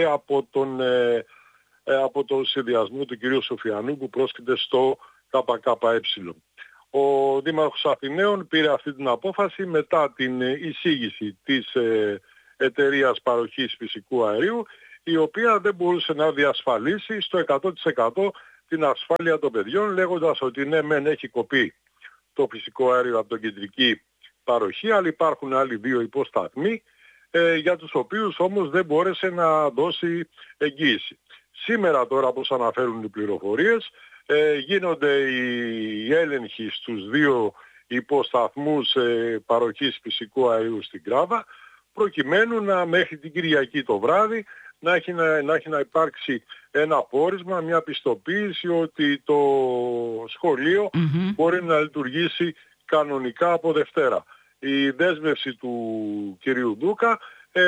Speaker 10: από τον συνδυασμό του κυρίου Σοφιανού που πρόσκειται στο ΚΚΕ. Ο Δήμαρχος Αθηναίων πήρε αυτή την απόφαση μετά την εισήγηση της εταιρείας παροχής φυσικού αερίου, η οποία δεν μπορούσε να διασφαλίσει στο 100% την ασφάλεια των παιδιών, λέγοντας ότι ναι μεν έχει κοπεί το φυσικό αέριο από την κεντρική παροχή, αλλά υπάρχουν άλλοι 2 υποσταθμοί για τους οποίους όμως δεν μπόρεσε να δώσει εγγύηση. Σήμερα τώρα, όπως αναφέρουν οι πληροφορίες, γίνονται οι έλεγχοι στους 2 υποσταθμούς παροχής φυσικού αερίου στην Κράβα, προκειμένου να μέχρι την Κυριακή το βράδυ να έχει να υπάρξει ένα πόρισμα, μια πιστοποίηση ότι το σχολείο μπορεί να λειτουργήσει κανονικά από Δευτέρα. Η δέσμευση του κυρίου Ντούκα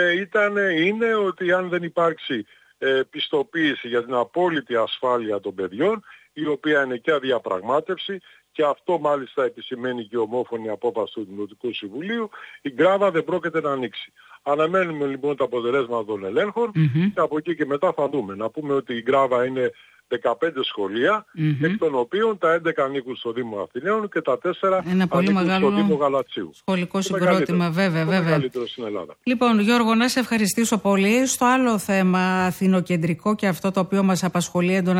Speaker 10: είναι ότι αν δεν υπάρξει πιστοποίηση για την απόλυτη ασφάλεια των παιδιών, η οποία είναι και αδιαπραγμάτευση, και αυτό μάλιστα επισημαίνει και η ομόφωνη απόφαση του Δημοτικού Συμβουλίου, η Γκράβα δεν πρόκειται να ανοίξει. Αναμένουμε λοιπόν τα αποτελέσματα των ελέγχων και από εκεί και μετά θα δούμε. Να πούμε ότι η Γκράβα είναι 15 σχολεία, εκ των οποίων τα 11 ανήκουν στο Δήμο Αθηναίων και τα 4 ανήκουν στο Δήμο Γαλατσίου.
Speaker 2: Σχολικό συγκρότημα, βέβαια.
Speaker 10: Μεγαλύτερο στην Ελλάδα.
Speaker 2: Λοιπόν, Γιώργο, να σε ευχαριστήσω πολύ. Στο άλλο θέμα αθηνοκεντρικό και αυτό το οποίο μας απασχολεί έντονα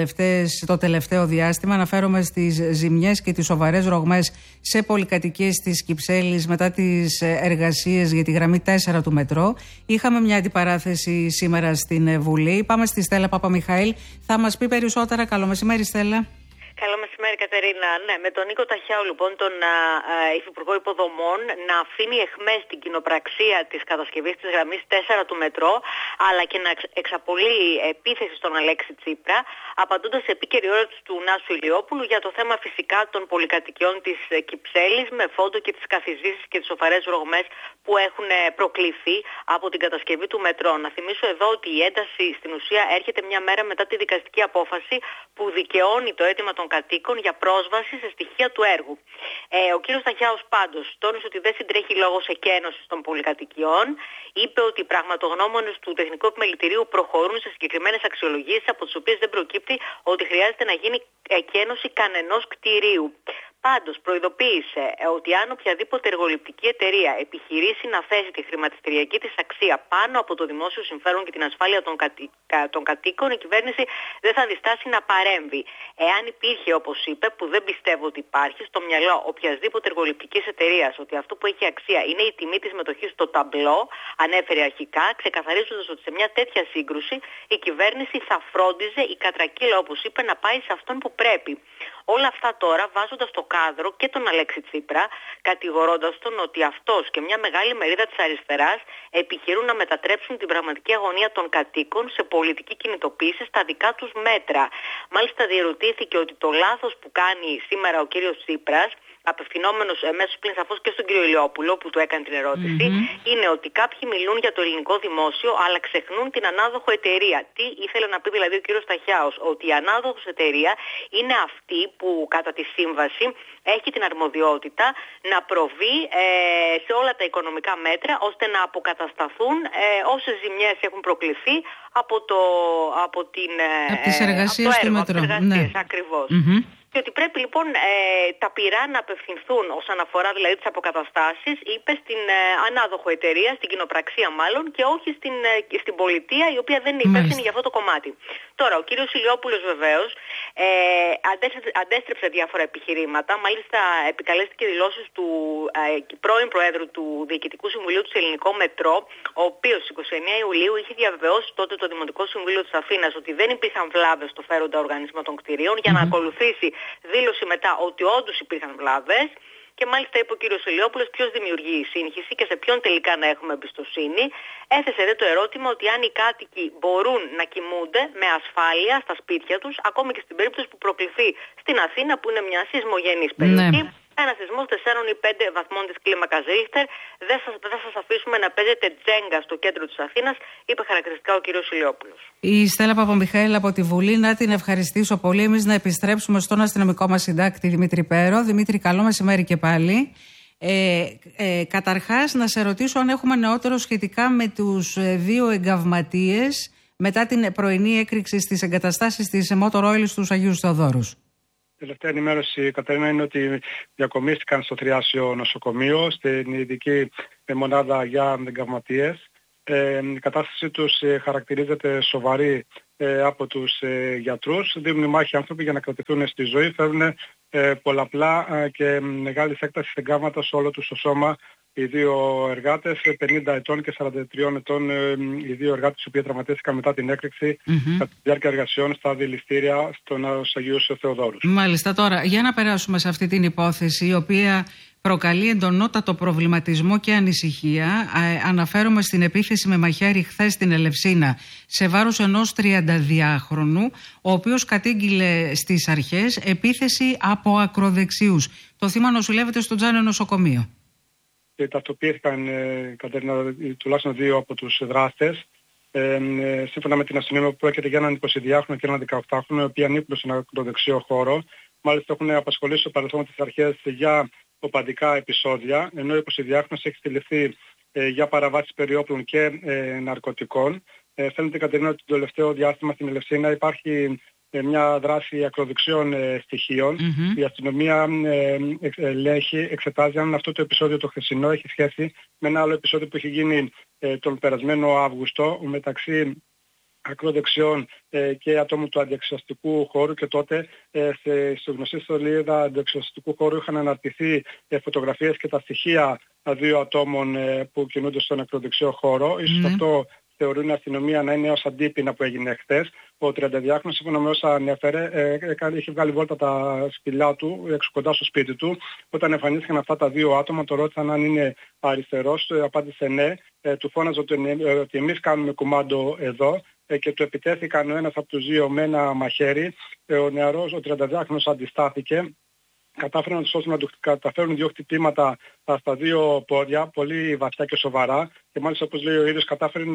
Speaker 2: το τελευταίο διάστημα, αναφέρομαι στις ζημιές και τις σοβαρές ρογμές σε πολυκατοικίες της Κυψέλης μετά τις εργασίες για τη γραμμή 4 του μετρό. Είχαμε μια αντιπαράθεση σήμερα στην Βουλή. Πάμε στη Στέλλα Παπαμιχαήλ. Θα μας πει περισσότερα. Καλό μεσημέρι, Στέλλα.
Speaker 11: Καλό μεσημέρι, Κατερίνα. Ναι, με τον Νίκο Ταχιάου, λοιπόν, τον Υφυπουργό Υποδομών, να αφήνει εχμές την κοινοπραξία της κατασκευής της γραμμής 4 του μετρό, αλλά και να εξαπολύει επίθεση στον Αλέξη Τσίπρα, απαντώντας σε επίκαιρη ερώτηση του Νάσου Ηλιόπουλου για το θέμα φυσικά των πολυκατοικιών της Κυψέλης, με φόντο και τις καθιζήσεις και τις σοφαρές ρογμές που έχουν προκληθεί από την κατασκευή του μετρό. Να θυμίσω εδώ ότι η ένταση στην ουσία έρχεται μια μέρα μετά τη δικαστική απόφαση που δικαιώνει το αίτημα των κατοίκων για πρόσβαση σε στοιχεία του έργου. Ο κύριος Ταχιάους πάντως τόνισε ότι δεν συντρέχει λόγος εκένωσης των πολυκατοικιών. Είπε ότι οι πραγματογνώμονες του Τεχνικού Επιμελητηρίου προχωρούν σε συγκεκριμένες αξιολογήσεις, από τις οποίες δεν προκύπτει ότι χρειάζεται να γίνει εκένωση κανενός κτηρίου. Πάντως προειδοποίησε ότι αν οποιαδήποτε εργοληπτική εταιρεία επιχειρήσει να θέσει τη χρηματιστηριακή της αξία πάνω από το δημόσιο συμφέρον και την ασφάλεια των κατοίκων, η κυβέρνηση δεν θα διστάσει να παρέμβει. Εάν υπήρχε, όπως είπε, που δεν πιστεύω ότι υπάρχει, στο μυαλό οποιασδήποτε εργοληπτικής εταιρείας ότι αυτό που έχει αξία είναι η τιμή της μετοχής στο ταμπλό, ανέφερε αρχικά, ξεκαθαρίζοντας ότι σε μια τέτοια σύγκρουση η κυβέρνηση θα φρόντιζε η κατρακύλα, όπως είπε, να πάει σε αυτόν που πρέπει. Όλα αυτά τώρα βάζοντας στο κάδρο και τον Αλέξη Τσίπρα, κατηγορώντας τον ότι αυτός και μια μεγάλη μερίδα της αριστεράς επιχειρούν να μετατρέψουν την πραγματική αγωνία των κατοίκων σε πολιτική κινητοποίηση στα δικά τους μέτρα. Μάλιστα διερωτήθηκε ότι το λάθος που κάνει σήμερα ο κύριος Τσίπρας, απευθυνόμενος εμέσως πλην σαφώς και στον κύριο Ηλιόπουλο που του έκανε την ερώτηση, είναι ότι κάποιοι μιλούν για το ελληνικό δημόσιο αλλά ξεχνούν την ανάδοχο εταιρεία. Τι ήθελε να πει δηλαδή ο κύριος Ταχιάους? Ότι η ανάδοχος εταιρεία είναι αυτή που κατά τη σύμβαση έχει την αρμοδιότητα να προβεί σε όλα τα οικονομικά μέτρα ώστε να αποκατασταθούν όσες ζημιές έχουν προκληθεί από τις εργασίες του μετρό. Ναι. Ακριβώς. Και ότι πρέπει λοιπόν τα πυρά να απευθυνθούν όσον αφορά δηλαδή τις αποκαταστάσεις, είπε, στην ανάδοχο εταιρεία, στην κοινοπραξία μάλλον, και όχι στην πολιτεία, η οποία δεν είναι υπεύθυνη για αυτό το κομμάτι. Τώρα, ο κύριος Ηλιόπουλος βεβαίως αντέστρεψε διάφορα επιχειρήματα, μάλιστα επικαλέστηκε δηλώσεις του πρώην Προέδρου του Διοικητικού Συμβουλίου του Ελληνικού Μετρό, ο οποίος 29 Ιουλίου είχε διαβεβαιώσει τότε το Δημοτικό Συμβούλιο της Αθήνας ότι δεν υπήρχαν βλάβες στο φέροντα οργανισμό των κτηρίων, για να ακολουθήσει δήλωση μετά ότι όντως υπήρχαν βλάβες. Και μάλιστα είπε ο κύριος Ηλιόπουλος ποιος δημιουργεί η σύγχυση και σε ποιον τελικά να έχουμε εμπιστοσύνη. Έθεσε δε το ερώτημα ότι αν οι κάτοικοι μπορούν να κοιμούνται με ασφάλεια στα σπίτια τους, ακόμη και στην περίπτωση που προκληθεί στην Αθήνα, που είναι μια σεισμογενής περιοχή. Ναι. Ένα σεισμός 4 ή 5 βαθμών της κλίμακας Ρίχτερ. Δεν θα σας αφήσουμε να παίζετε τζέγκα στο κέντρο της Αθήνας, είπε χαρακτηριστικά ο κύριος Ηλιόπουλος. Η
Speaker 2: Στέλλα Παπαμιχαήλ από τη Βουλή, να την ευχαριστήσω πολύ. Εμείς να επιστρέψουμε στον αστυνομικό μας συντάκτη Δημήτρη Πέρο. Δημήτρη, καλό μεσημέρι και πάλι. Καταρχάς, να σε ρωτήσω αν έχουμε νεότερο σχετικά με τους 2 εγκαυματίες μετά την πρωινή έκρηξη στις εγκαταστάσεις της Motor Oil στους Αγίους Θεοδόρους.
Speaker 12: Τελευταία ενημέρωση, Κατερίνα, είναι ότι διακομίστηκαν στο Θριάσιο νοσοκομείο, στην ειδική μονάδα για εγκαυματίες. Η κατάσταση τους χαρακτηρίζεται σοβαρή από τους γιατρούς. Δίνουν μάχη άνθρωποι για να κρατηθούν στη ζωή. Φέρνουν πολλαπλά και μεγάλης έκτασης εγκάβματα σε όλο τους το σώμα. Οι 2 εργάτες, 50 ετών και 43 ετών, οι 2 εργάτες οι οποίοι τραυματίστηκαν μετά την έκρηξη κατά τη διάρκεια εργασιών στα δηληστήρια στον Αγίους Θεοδόρους.
Speaker 2: Μάλιστα, τώρα για να περάσουμε σε αυτή την υπόθεση, η οποία προκαλεί εντονότατο προβληματισμό και ανησυχία. Αναφέρομαι στην επίθεση με μαχαίρι χθες στην Ελευσίνα σε βάρος ενός 32χρονου, ο οποίος κατήγγειλε στις αρχές επίθεση από ακροδεξιούς. Το θύμα νοσηλεύεται στο Τζάνιο νοσοκομείο.
Speaker 12: Ταυτοποιήθηκαν τουλάχιστον 2 από τους δράστες. Σύμφωνα με την αστυνομία, που πρόκειται για έναν 22χρονο και έναν 18χρονο, οι οποίοι ανήκουν στον ακροδεξιό χώρο. Μάλιστα έχουν απασχολήσει στο παρελθόν τις αρχές για οπαδικά επεισόδια, ενώ ο 22χρονος έχει συλληφθεί για παραβάσεις περιόπλων και ναρκωτικών. Φαίνεται, Κατερίνα, ότι το τελευταίο διάστημα στην Ελευσίνα υπάρχει μια δράση ακροδεξιών στοιχείων. Η αστυνομία εξετάζει αν αυτό το επεισόδιο το χθεσινό έχει σχέση με ένα άλλο επεισόδιο που έχει γίνει τον περασμένο Αύγουστο μεταξύ ακροδεξιών και ατόμων του αντιεξουσιαστικού χώρου, και τότε στη γνωστή σελίδα αντιεξουσιαστικού χώρου είχαν αναρτηθεί φωτογραφίες και τα στοιχεία 2 ατόμων που κινούνται στον ακροδεξιό χώρο. Ίσως αυτό θεωρούν η αστυνομία να είναι ως αντίπεινα που έγινε χθες. Ο 32χρονος, σύμφωνα με όσα ανέφερε, είχε βγάλει βόλτα τα σπηλιά του έξω κοντά στο σπίτι του. Όταν εμφανίστηκαν αυτά τα 2 άτομα, το ρώτησαν αν είναι αριστερός, απάντησε ναι. Του φώναζε ότι εμείς κάνουμε κουμάντο εδώ, και του επιτέθηκαν ο ένας από τους 2 με ένα μαχαίρι. Ο νεαρός, ο 32χρονος, αντιστάθηκε. Κατάφεραν να του καταφέρουν 2 χτυπήματα στα 2 πόδια, πολύ βαθιά και σοβαρά, και μάλιστα, όπως λέει ο ίδιος, κατάφερε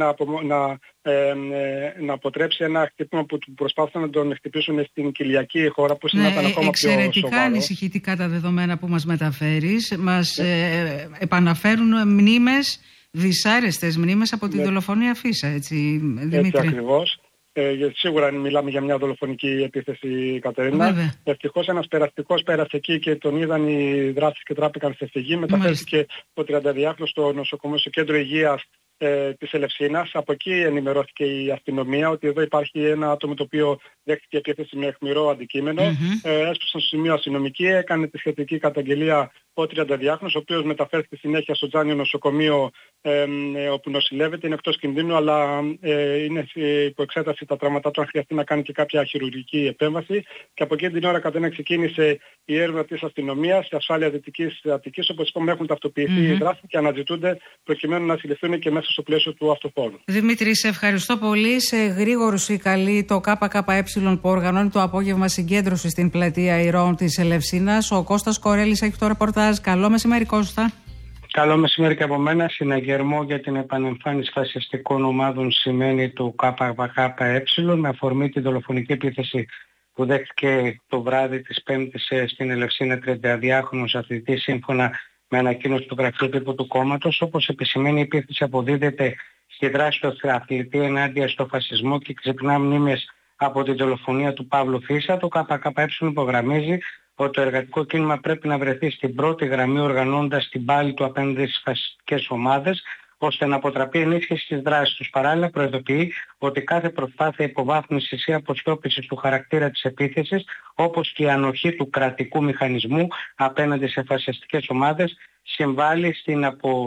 Speaker 12: να αποτρέψει ένα χτύπημα που προσπάθησαν να τον χτυπήσουν στην κοιλιακή χώρα, που ήταν ακόμα πιο σοβαρό.
Speaker 2: Εξαιρετικά ανησυχητικά τα δεδομένα που μας μεταφέρεις. Μας επαναφέρουν μνήμες, δυσάρεστες μνήμες από τη δολοφονία Φίσα, έτσι, Δημήτρη?
Speaker 12: Έτσι ακριβώς. Σίγουρα μιλάμε για μια δολοφονική επίθεση, Κατερίνα. Ευτυχώς ένας περαστικός πέρασε εκεί και τον είδαν οι δράστες και τράπηκαν σε φυγή. Μεταφέρθηκε ο 32χρονος στο νοσοκομείο, στο κέντρο υγείας της Ελευσίνας. Από εκεί ενημερώθηκε η αστυνομία ότι εδώ υπάρχει ένα άτομο το οποίο δέχτηκε επίθεση με αιχμηρό αντικείμενο. Έσπασαν στο σημείο αστυνομική, έκανε τη σχετική καταγγελία ο 32χρονος, ο οποίος μεταφέρθηκε συνέχεια στο Τζάνιο νοσοκομείο όπου νοσηλεύεται. Είναι εκτός κινδύνου, αλλά είναι υπό εξέταση τα τραύματά του, αν χρειαστεί να κάνει και κάποια χειρουργική επέμβαση. Και από εκεί την ώρα, Κατερίνα, ξεκίνησε η έρευνα της αστυνομίας, η ασφάλεια Δυτικής Αττικής, όπως είπαμε, έχουν ταυτοποιηθεί οι δράσεις και αναζητούνται προκειμένου να συλληφθούν και μέσα στο πλαίσιο του αυτοφόρου.
Speaker 2: Δημήτρη, σε ευχαριστώ πολύ. Σε γρήγορους ή καλή το ΚΚΕ που οργανώνει το απόγευμα συγκέντρωση στην πλατεία Ηρώων της Ελευσίνας. Ο Κώστας Κορέλης έχει το ρεπορτάζ. Καλό μεσημέρι, Κώστα.
Speaker 13: Καλό μεσημέρι και από μένα. Συναγερμό για την επανεμφάνιση φασιστικών ομάδων σημαίνει του ΚΚΕ, με αφορμή τη δολοφονική επίθεση που δέχτηκε το βράδυ της Πέμπτης στην Ελευσίνα 32χρονος αθλητή, σύμφωνα με ανακοίνωση του γραφείου τύπου του κόμματος. Όπως επισημαίνει, η επίθεση αποδίδεται στη δράση του αθλητή ενάντια στο φασισμό και ξυπνά μνήμες από την δολοφονία του Παύλου Φίσα. Το ΚΚΕ υπογραμμίζει ότι το εργατικό κίνημα πρέπει να βρεθεί στην πρώτη γραμμή, οργανώνοντας την πάλη του απέναντι στις φασιστικές ομάδες, ώστε να αποτραπεί ενίσχυση της δράσης τους. Παράλληλα, προειδοποιεί ότι κάθε προσπάθεια υποβάθμισης ή αποσκόπησης του χαρακτήρα της επίθεσης, όπως και η ανοχή του κρατικού μηχανισμού απέναντι σε φασιστικές ομάδες, συμβάλλει στην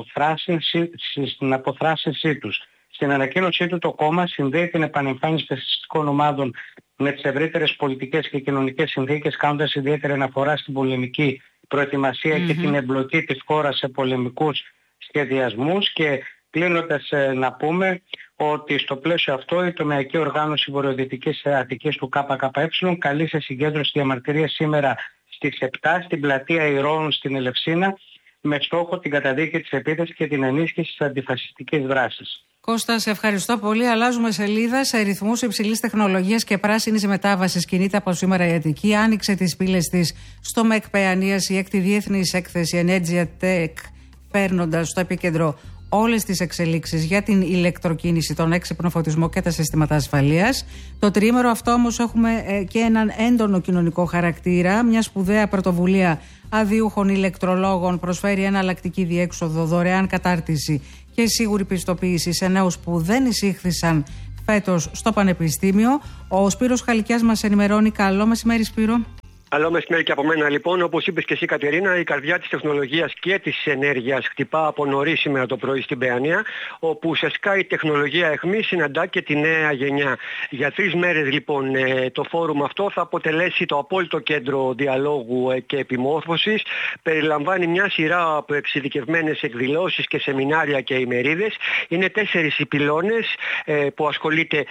Speaker 13: αποθράσινσή τους. Στην ανακοίνωσή του, το κόμμα συνδέει την επανεμφάνιση φασιστικών ομάδων με τις ευρύτερες πολιτικές και κοινωνικές συνθήκες, κάνοντας ιδιαίτερη αναφορά στην πολεμική προετοιμασία και την εμπλοκή της χώρας σε πολεμικούς σχεδιασμούς. Και κλείνοντας να πούμε ότι στο πλαίσιο αυτό η τομεακή οργάνωση Βορειοδυτικής Αττικής του ΚΚΕ καλεί σε συγκέντρωση διαμαρτυρίας σήμερα στις 7 στην πλατεία Ηρώων στην Ελευσίνα, με στόχο την καταδίκη της επίθεσης και την ενίσχυση της αντιφασιστικής δράσης.
Speaker 2: Κώστα, σε ευχαριστώ πολύ. Αλλάζουμε σελίδα. Σε ρυθμούς υψηλής τεχνολογίας και πράσινης μετάβασης κινείται από σήμερα η Αττική. Άνοιξε τις πύλες της στο ΜΕΚ Παιανίας, η 6η Διεθνής Έκθεση Energia Tech, φέρνοντας στο επίκεντρο όλες τις εξελίξεις για την ηλεκτροκίνηση, τον έξυπνο φωτισμό και τα συστήματα ασφαλείας. Το τριήμερο αυτό όμως έχουμε και έναν έντονο κοινωνικό χαρακτήρα. Μια σπουδαία πρωτοβουλία αδειούχων ηλεκτρολόγων προσφέρει εναλλακτική διέξοδο, δωρεάν κατάρτιση και σίγουρη πιστοποίηση σε νέους που δεν εισήχθησαν φέτος στο Πανεπιστήμιο. Ο Σπύρος Χαλικιάς μας ενημερώνει. Καλό μεσημέρι, Σπύρο.
Speaker 14: Καλό μεσημέρι και από μένα λοιπόν. Όπως είπες και εσύ, Κατερίνα, η καρδιά της τεχνολογίας και της ενέργειας χτυπά από νωρίς σήμερα το πρωί στην Παιανία, όπου ουσιαστικά η τεχνολογία αιχμής συναντά και τη νέα γενιά. Για 3 μέρες λοιπόν το φόρουμ αυτό θα αποτελέσει το απόλυτο κέντρο διαλόγου και επιμόρφωσης. Περιλαμβάνει μια σειρά από εξειδικευμένες εκδηλώσεις και σεμινάρια και ημερίδες. Είναι 4 οι πυλώνες που ασχολείται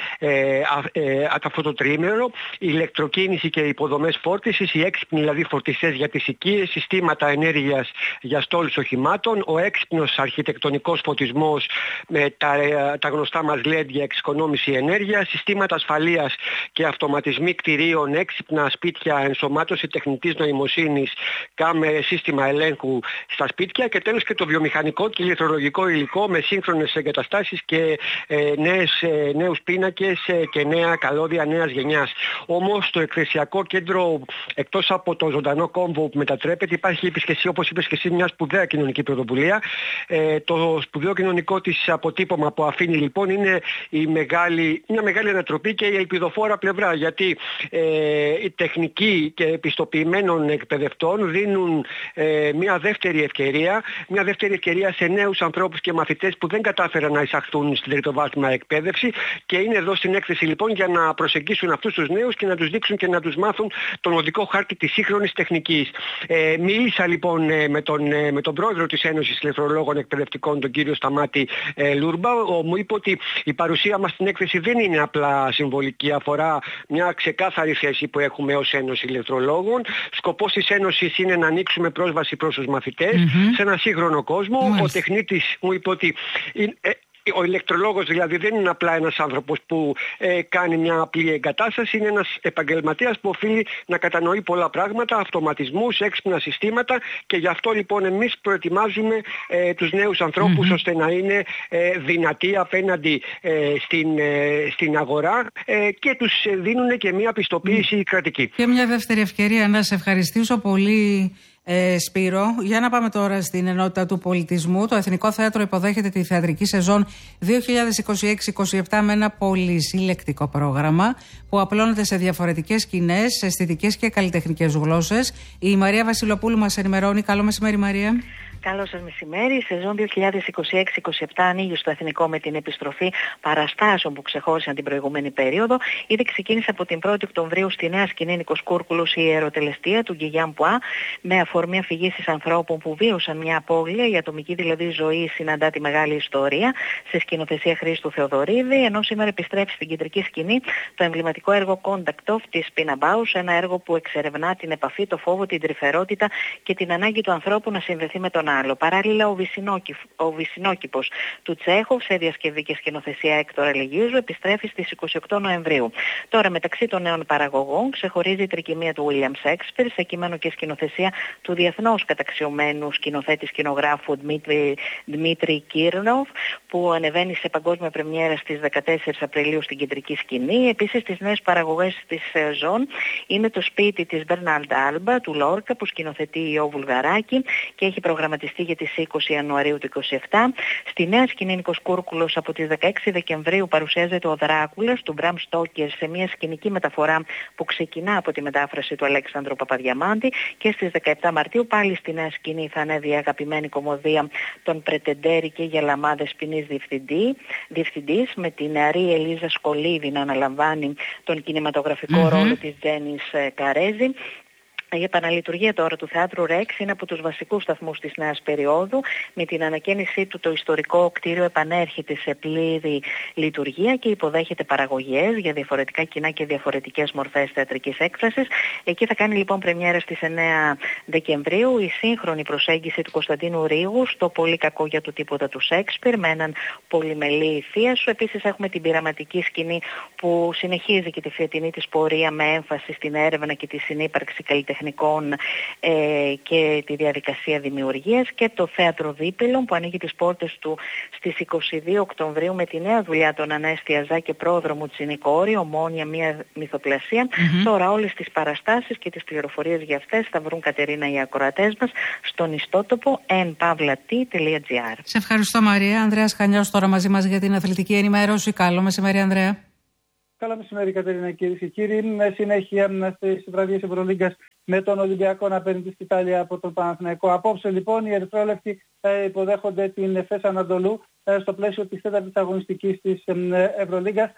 Speaker 14: αυτό το τριήμερο. Η ηλεκτροκίνηση και οι υποδομές φόρτισης, οι έξυπνοι δηλαδή φορτιστές για τις οικίες, συστήματα ενέργειας για στόλους οχημάτων, ο έξυπνος αρχιτεκτονικός φωτισμός με τα γνωστά μας LED για εξοικονόμηση ενέργειας, συστήματα ασφαλείας και αυτοματισμοί κτηρίων, έξυπνα σπίτια, ενσωμάτωση τεχνητής νοημοσύνης, κάμερες, σύστημα ελέγχου στα σπίτια και τέλος και το βιομηχανικό και ηλεκτρολογικό υλικό με σύγχρονες εγκαταστάσεις και νέους πίνακες και νέα καλώδια νέας γενιάς. Όμως το εκθεσιακό κέντρο, εκτός από το ζωντανό κόμβο που μετατρέπεται, υπάρχει όπως είπες και εσύ μια σπουδαία κοινωνική πρωτοβουλία. Το σπουδαίο κοινωνικό της αποτύπωμα που αφήνει λοιπόν είναι μια μεγάλη ανατροπή και η ελπιδοφόρα πλευρά, γιατί οι τεχνικοί και επιστοποιημένων εκπαιδευτών δίνουν μια δεύτερη ευκαιρία σε νέους ανθρώπους και μαθητές που δεν κατάφεραν να εισαχθούν στην τριτοβάθμια εκπαίδευση και είναι εδώ στην έκθεση λοιπόν για να προσεγγίσουν αυτούς τους νέους και να τους δείξουν και να τους μάθουν τον οδικό χάρτη της σύγχρονης τεχνικής. Μίλησα λοιπόν με τον πρόεδρο της Ένωσης Ηλεκτρολόγων Εκπαιδευτικών, τον κύριο Σταμάτη Λούρμπα. Μου είπε ότι η παρουσία μας στην έκθεση δεν είναι απλά συμβολική, αφορά μια ξεκάθαρη θέση που έχουμε ως Ένωση Ηλεκτρολόγων. Σκοπός της Ένωσης είναι να ανοίξουμε πρόσβαση προς τους μαθητές σε ένα σύγχρονο κόσμο. Ο τεχνίτης μου είπε ότι ο ηλεκτρολόγος δηλαδή δεν είναι απλά ένας άνθρωπος που κάνει μια απλή εγκατάσταση, είναι ένας επαγγελματίας που οφείλει να κατανοεί πολλά πράγματα, αυτοματισμούς, έξυπνα συστήματα και γι' αυτό λοιπόν εμείς προετοιμάζουμε τους νέους ανθρώπους ώστε να είναι δυνατοί απέναντι στην αγορά και τους δίνουν και μια πιστοποίηση κρατική.
Speaker 2: Και μια δεύτερη ευκαιρία να σε ευχαριστήσω πολύ, Σπύρο. Για να πάμε τώρα στην ενότητα του πολιτισμού. Το Εθνικό Θέατρο υποδέχεται τη θεατρική σεζόν 2026-27 με ένα πολυσυλλεκτικό πρόγραμμα που απλώνεται σε διαφορετικές σκηνές, αισθητικές και καλλιτεχνικές γλώσσες. Η Μαρία Βασιλοπούλου μας ενημερώνει. Καλό μεσημέρι, Μαρία.
Speaker 15: Καλό σας μεσημέρι. Η σεζόν 2026-27 ανοίγει στο Εθνικό με την επιστροφή παραστάσεων που ξεχώρισαν την προηγούμενη περίοδο. Ήδη ξεκίνησε από την 1η Οκτωβρίου στη νέα σκηνή Νίκος Κούρκουλος η Ιεροτελεστία του Γκυγιάν Πουά, με αφορμή αφηγήσεις ανθρώπων που βίωσαν μια απώλεια. Η ατομική δηλαδή ζωή συναντά τη μεγάλη ιστορία, σε σκηνοθεσία Χρήστου Θεοδωρίδη, ενώ σήμερα επιστρέφει στην κεντρική σκηνή το εμβληματικό έργο Contact Off της Πίνα Μπάους, ένα έργο που εξερευνά την επαφή, το φόβο, την τρυφερότητα και την ανάγκη του ανθρώπου να συνδεθεί με τον άλλο. Παράλληλα, ο Βυσσινόκηπος του Τσέχοφ, σε διασκευή και σκηνοθεσία Έκτορα Λεγίζου, επιστρέφει στις 28 Νοεμβρίου. Τώρα, μεταξύ των νέων παραγωγών, ξεχωρίζει η τρικυμία του William Shakespeare, σε κείμενο και σκηνοθεσία του διεθνώς καταξιωμένου σκηνοθέτη σκηνογράφου Δημήτρη Κίρνοφ, που ανεβαίνει σε παγκόσμια πρεμιέρα στις 14 Απριλίου στην κεντρική σκηνή. Επίσης, τις νέες παραγωγές της σεζόν είναι το σπίτι της Μπέρναλντ Άλμπα του Λόρκα, που σκηνοθετεί ο Βουλγαράκη και έχει προγραμματιστεί για τις 20 Ιανουαρίου του 2027. Στη νέα σκηνή Νίκος Κούρκουλος από τις 16 Δεκεμβρίου παρουσιάζεται ο Δράκουλας του Μπραμ Στόκερ σε μια σκηνική μεταφορά που ξεκινά από τη μετάφραση του Αλέξανδρου Παπαδιαμάντη, και στις 17 Μαρτίου πάλι στη νέα σκηνή θα ανέβει η αγαπημένη κομμωδία των Πρετεντέρη και Γελαμάδες ποινής διευθυντής, με την νεαρή Ελίζα Σκολίδη να αναλαμβάνει τον κινηματογραφικό ρόλο της Τζένις Καρέζη. Η επαναλειτουργία τώρα του Θεάτρου Ρεξ είναι από τους βασικούς σταθμούς της νέας περίοδου. Με την ανακαίνισή του το ιστορικό κτίριο επανέρχεται σε πλήρη λειτουργία και υποδέχεται παραγωγές για διαφορετικά κοινά και διαφορετικές μορφές θεατρικής έκφρασης. Εκεί θα κάνει λοιπόν πρεμιέρα στις 9 Δεκεμβρίου η σύγχρονη προσέγγιση του Κωνσταντίνου Ρήγου στο πολύ κακό για το τίποτα του Σέξπιρ με έναν πολυμελή θίασο. Επίσης έχουμε την πειραματική σκηνή που συνεχίζει και τη φετινή της πορεία με έμφαση στην έρευνα και τη συνύπαρξη καλλιτεχνικών και τη διαδικασία δημιουργίας, και το Θέατρο Δίπυλων που ανοίγει τις πόρτες του στις 22 Οκτωβρίου με τη νέα δουλειά των Ανέστη Αζά και πρόδρομου Τσινικόρη, Ομόνια, μια μυθοπλασία. Τώρα όλες τις παραστάσεις και τις πληροφορίες για αυτές θα βρουν, Κατερίνα, οι ακροατές μας στον ιστότοπο npavlat.gr.
Speaker 2: Σε ευχαριστώ, Μαρία. Ανδρέας Χανιός τώρα μαζί μας για την αθλητική ενημέρωση. Καλό μεσημέρι, Ανδρέα.
Speaker 16: Καλό μεσημέρι, Κατερίνα, κυρίες και κύριοι. Με συνέχεια στις βραδιές Ευρωλίγκας με τον Ολυμπιακό να παίρνει τη σκητάλια από τον Παναθηναϊκό. Απόψε λοιπόν οι ερυθρόλευκοι υποδέχονται την Εφές Ανατολού στο πλαίσιο της τέταρτης αγωνιστικής της Ευρωλίγκας.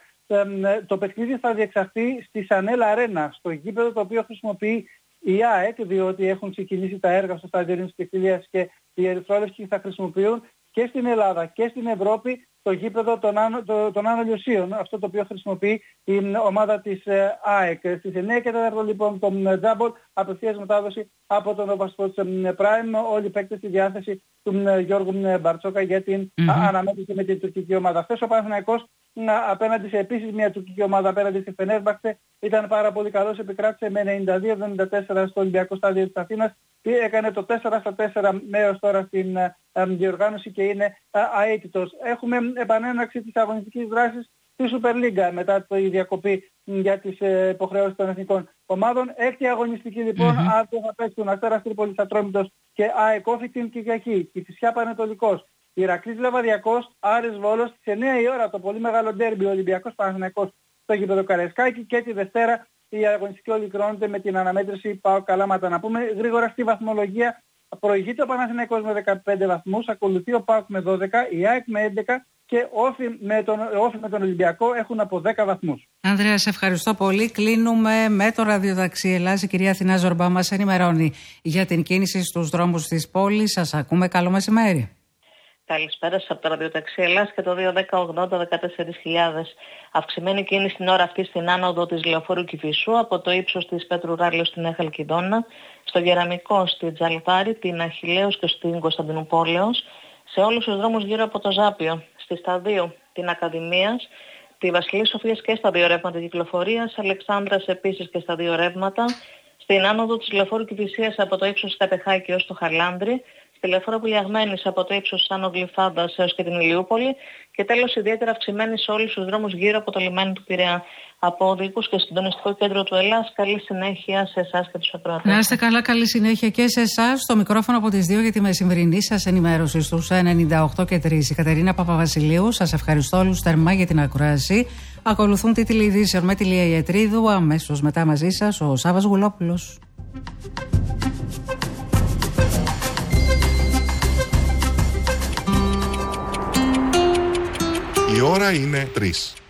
Speaker 16: Το παιχνίδι θα διεξαχθεί στη Σανέλ Αρένα, στο γήπεδο το οποίο χρησιμοποιεί η ΑΕΚ, διότι έχουν ξεκινήσει τα έργα στο στάδιο της Κεφυλίας και οι ερυθρόλευκοι θα χρησιμοποιούν και στην Ελλάδα και στην Ευρώπη το γήπεδο των Άνω Λιωσίων, αυτό το οποίο χρησιμοποιεί η ομάδα της ΑΕΚ. Στις 9:04 λοιπόν τον Τζάμπολ, απευθείας μετάδοση από τον Nova Sports Prime, όλοι οι παίκτες στη διάθεση του Γιώργου Μπαρτσόκα για την αναμέτρηση με την τουρκική ομάδα. Χθες ο Παναθηναϊκός απέναντι σε επίσης μια τουρκική ομάδα, απέναντι στη Φενέρμπαχτσε, ήταν πάρα πολύ καλός, επικράτησε με 92-74 στο Ολυμπιακό Στάδιο της Αθήνας και έκανε το 4-4 έως τώρα στην διοργάνωση και είναι αίτητος. Έχουμε επανέναρξη της αγωνιστικής δράσης στη Super League μετά τη διακοπή για τις υποχρεώσεις των εθνικών ομάδων. Έκτη αγωνιστική λοιπόν, αύριο θα παίξουν Αστέρας Τρίπολης Ατρόμητος και ΑΕΚ Όφη την Κυριακή, Κηφισιά Πανετολικός, Ηρακλής Λεβαδιακός, Άρης Βόλος, στις 9 η ώρα το πολύ μεγάλο ντέρμπι Ολυμπιακός Παναθηναϊκός στο γήπεδο Καραϊσκάκη, και τη Δευτέρα η αγωνιστική ολοκληρώνεται με την αναμέτρηση ΠΑΟΚ Καλαμάτα. Να πούμε γρήγορα στη βαθμολογία: προηγείται ο Παναθηναϊκός με 15 βαθμούς, ακολουθεί ο ΠΑΟΚ με 12, η ΑΕΚ με 11 και Όφη με τον Ολυμπιακό έχουν από 10 βαθμούς.
Speaker 2: Ανδρέα, σε ευχαριστώ πολύ. Κλείνουμε με το ραδιοταξί Ελλάς. Η κυρία Αθηνά Ζορμπά μας ενημερώνει για την κίνηση στους δρόμους της πόλης. Σας ακούμε. Καλό μεσημέρι.
Speaker 15: Καλησπέρα σας από το ραδιοταξί Ελλάς και το 210-80-14.000. Αυξημένη κίνηση την ώρα αυτή στην άνοδο της Λεωφόρου Κηφισού από το ύψος της Πέτρου Ράλιο στην Νέα Χαλκιδόνα, στο Γεραμικό, στη Τζαλτάρη, την Αχιλλέως και στην Κωνσταντινούπολεως, σε όλους τους δρόμους γύρω από το Ζάπιο, στη Σταδίου, την Ακαδημίας, τη Βασιλής Σοφίας και στα δύο ρεύματα κυκλοφορίας, Αλεξάνδρας επίσης και στα δύο ρεύματα, στην άνοδο της Λεωφόρου Κηφισίας από το ύψος της Καπεχάκη ως το Χαλάνδρι, στη Λεωφόρο Πουλιαγμένης από το ύψος της Άνω Γλυφάδας έως και την Ηλιούπολη, και τέλος ιδιαίτερα αυξημένη σε όλους τους δρόμους γύρω από το λιμάνι του Πειραιά. Από οδηγούς και συντονιστικό κέντρο του Ελλάς, καλή συνέχεια σε εσάς και τους ακροατές.
Speaker 2: Να είστε καλά, καλή συνέχεια και σε εσάς. Στο μικρόφωνο από τις 2 για τη μεσημβρινή σας ενημέρωση στους 98 και 3. Η Κατερίνα Παπαβασιλείου, σας ευχαριστώ όλους θερμά για την ακρόαση. Ακολουθούν τίτλοι ειδήσεων με τη Λία Ιετρίδου. Αμέσως μετά μαζί σας ο Σάββας Γουλόπουλος.
Speaker 17: Η ώρα είναι 3.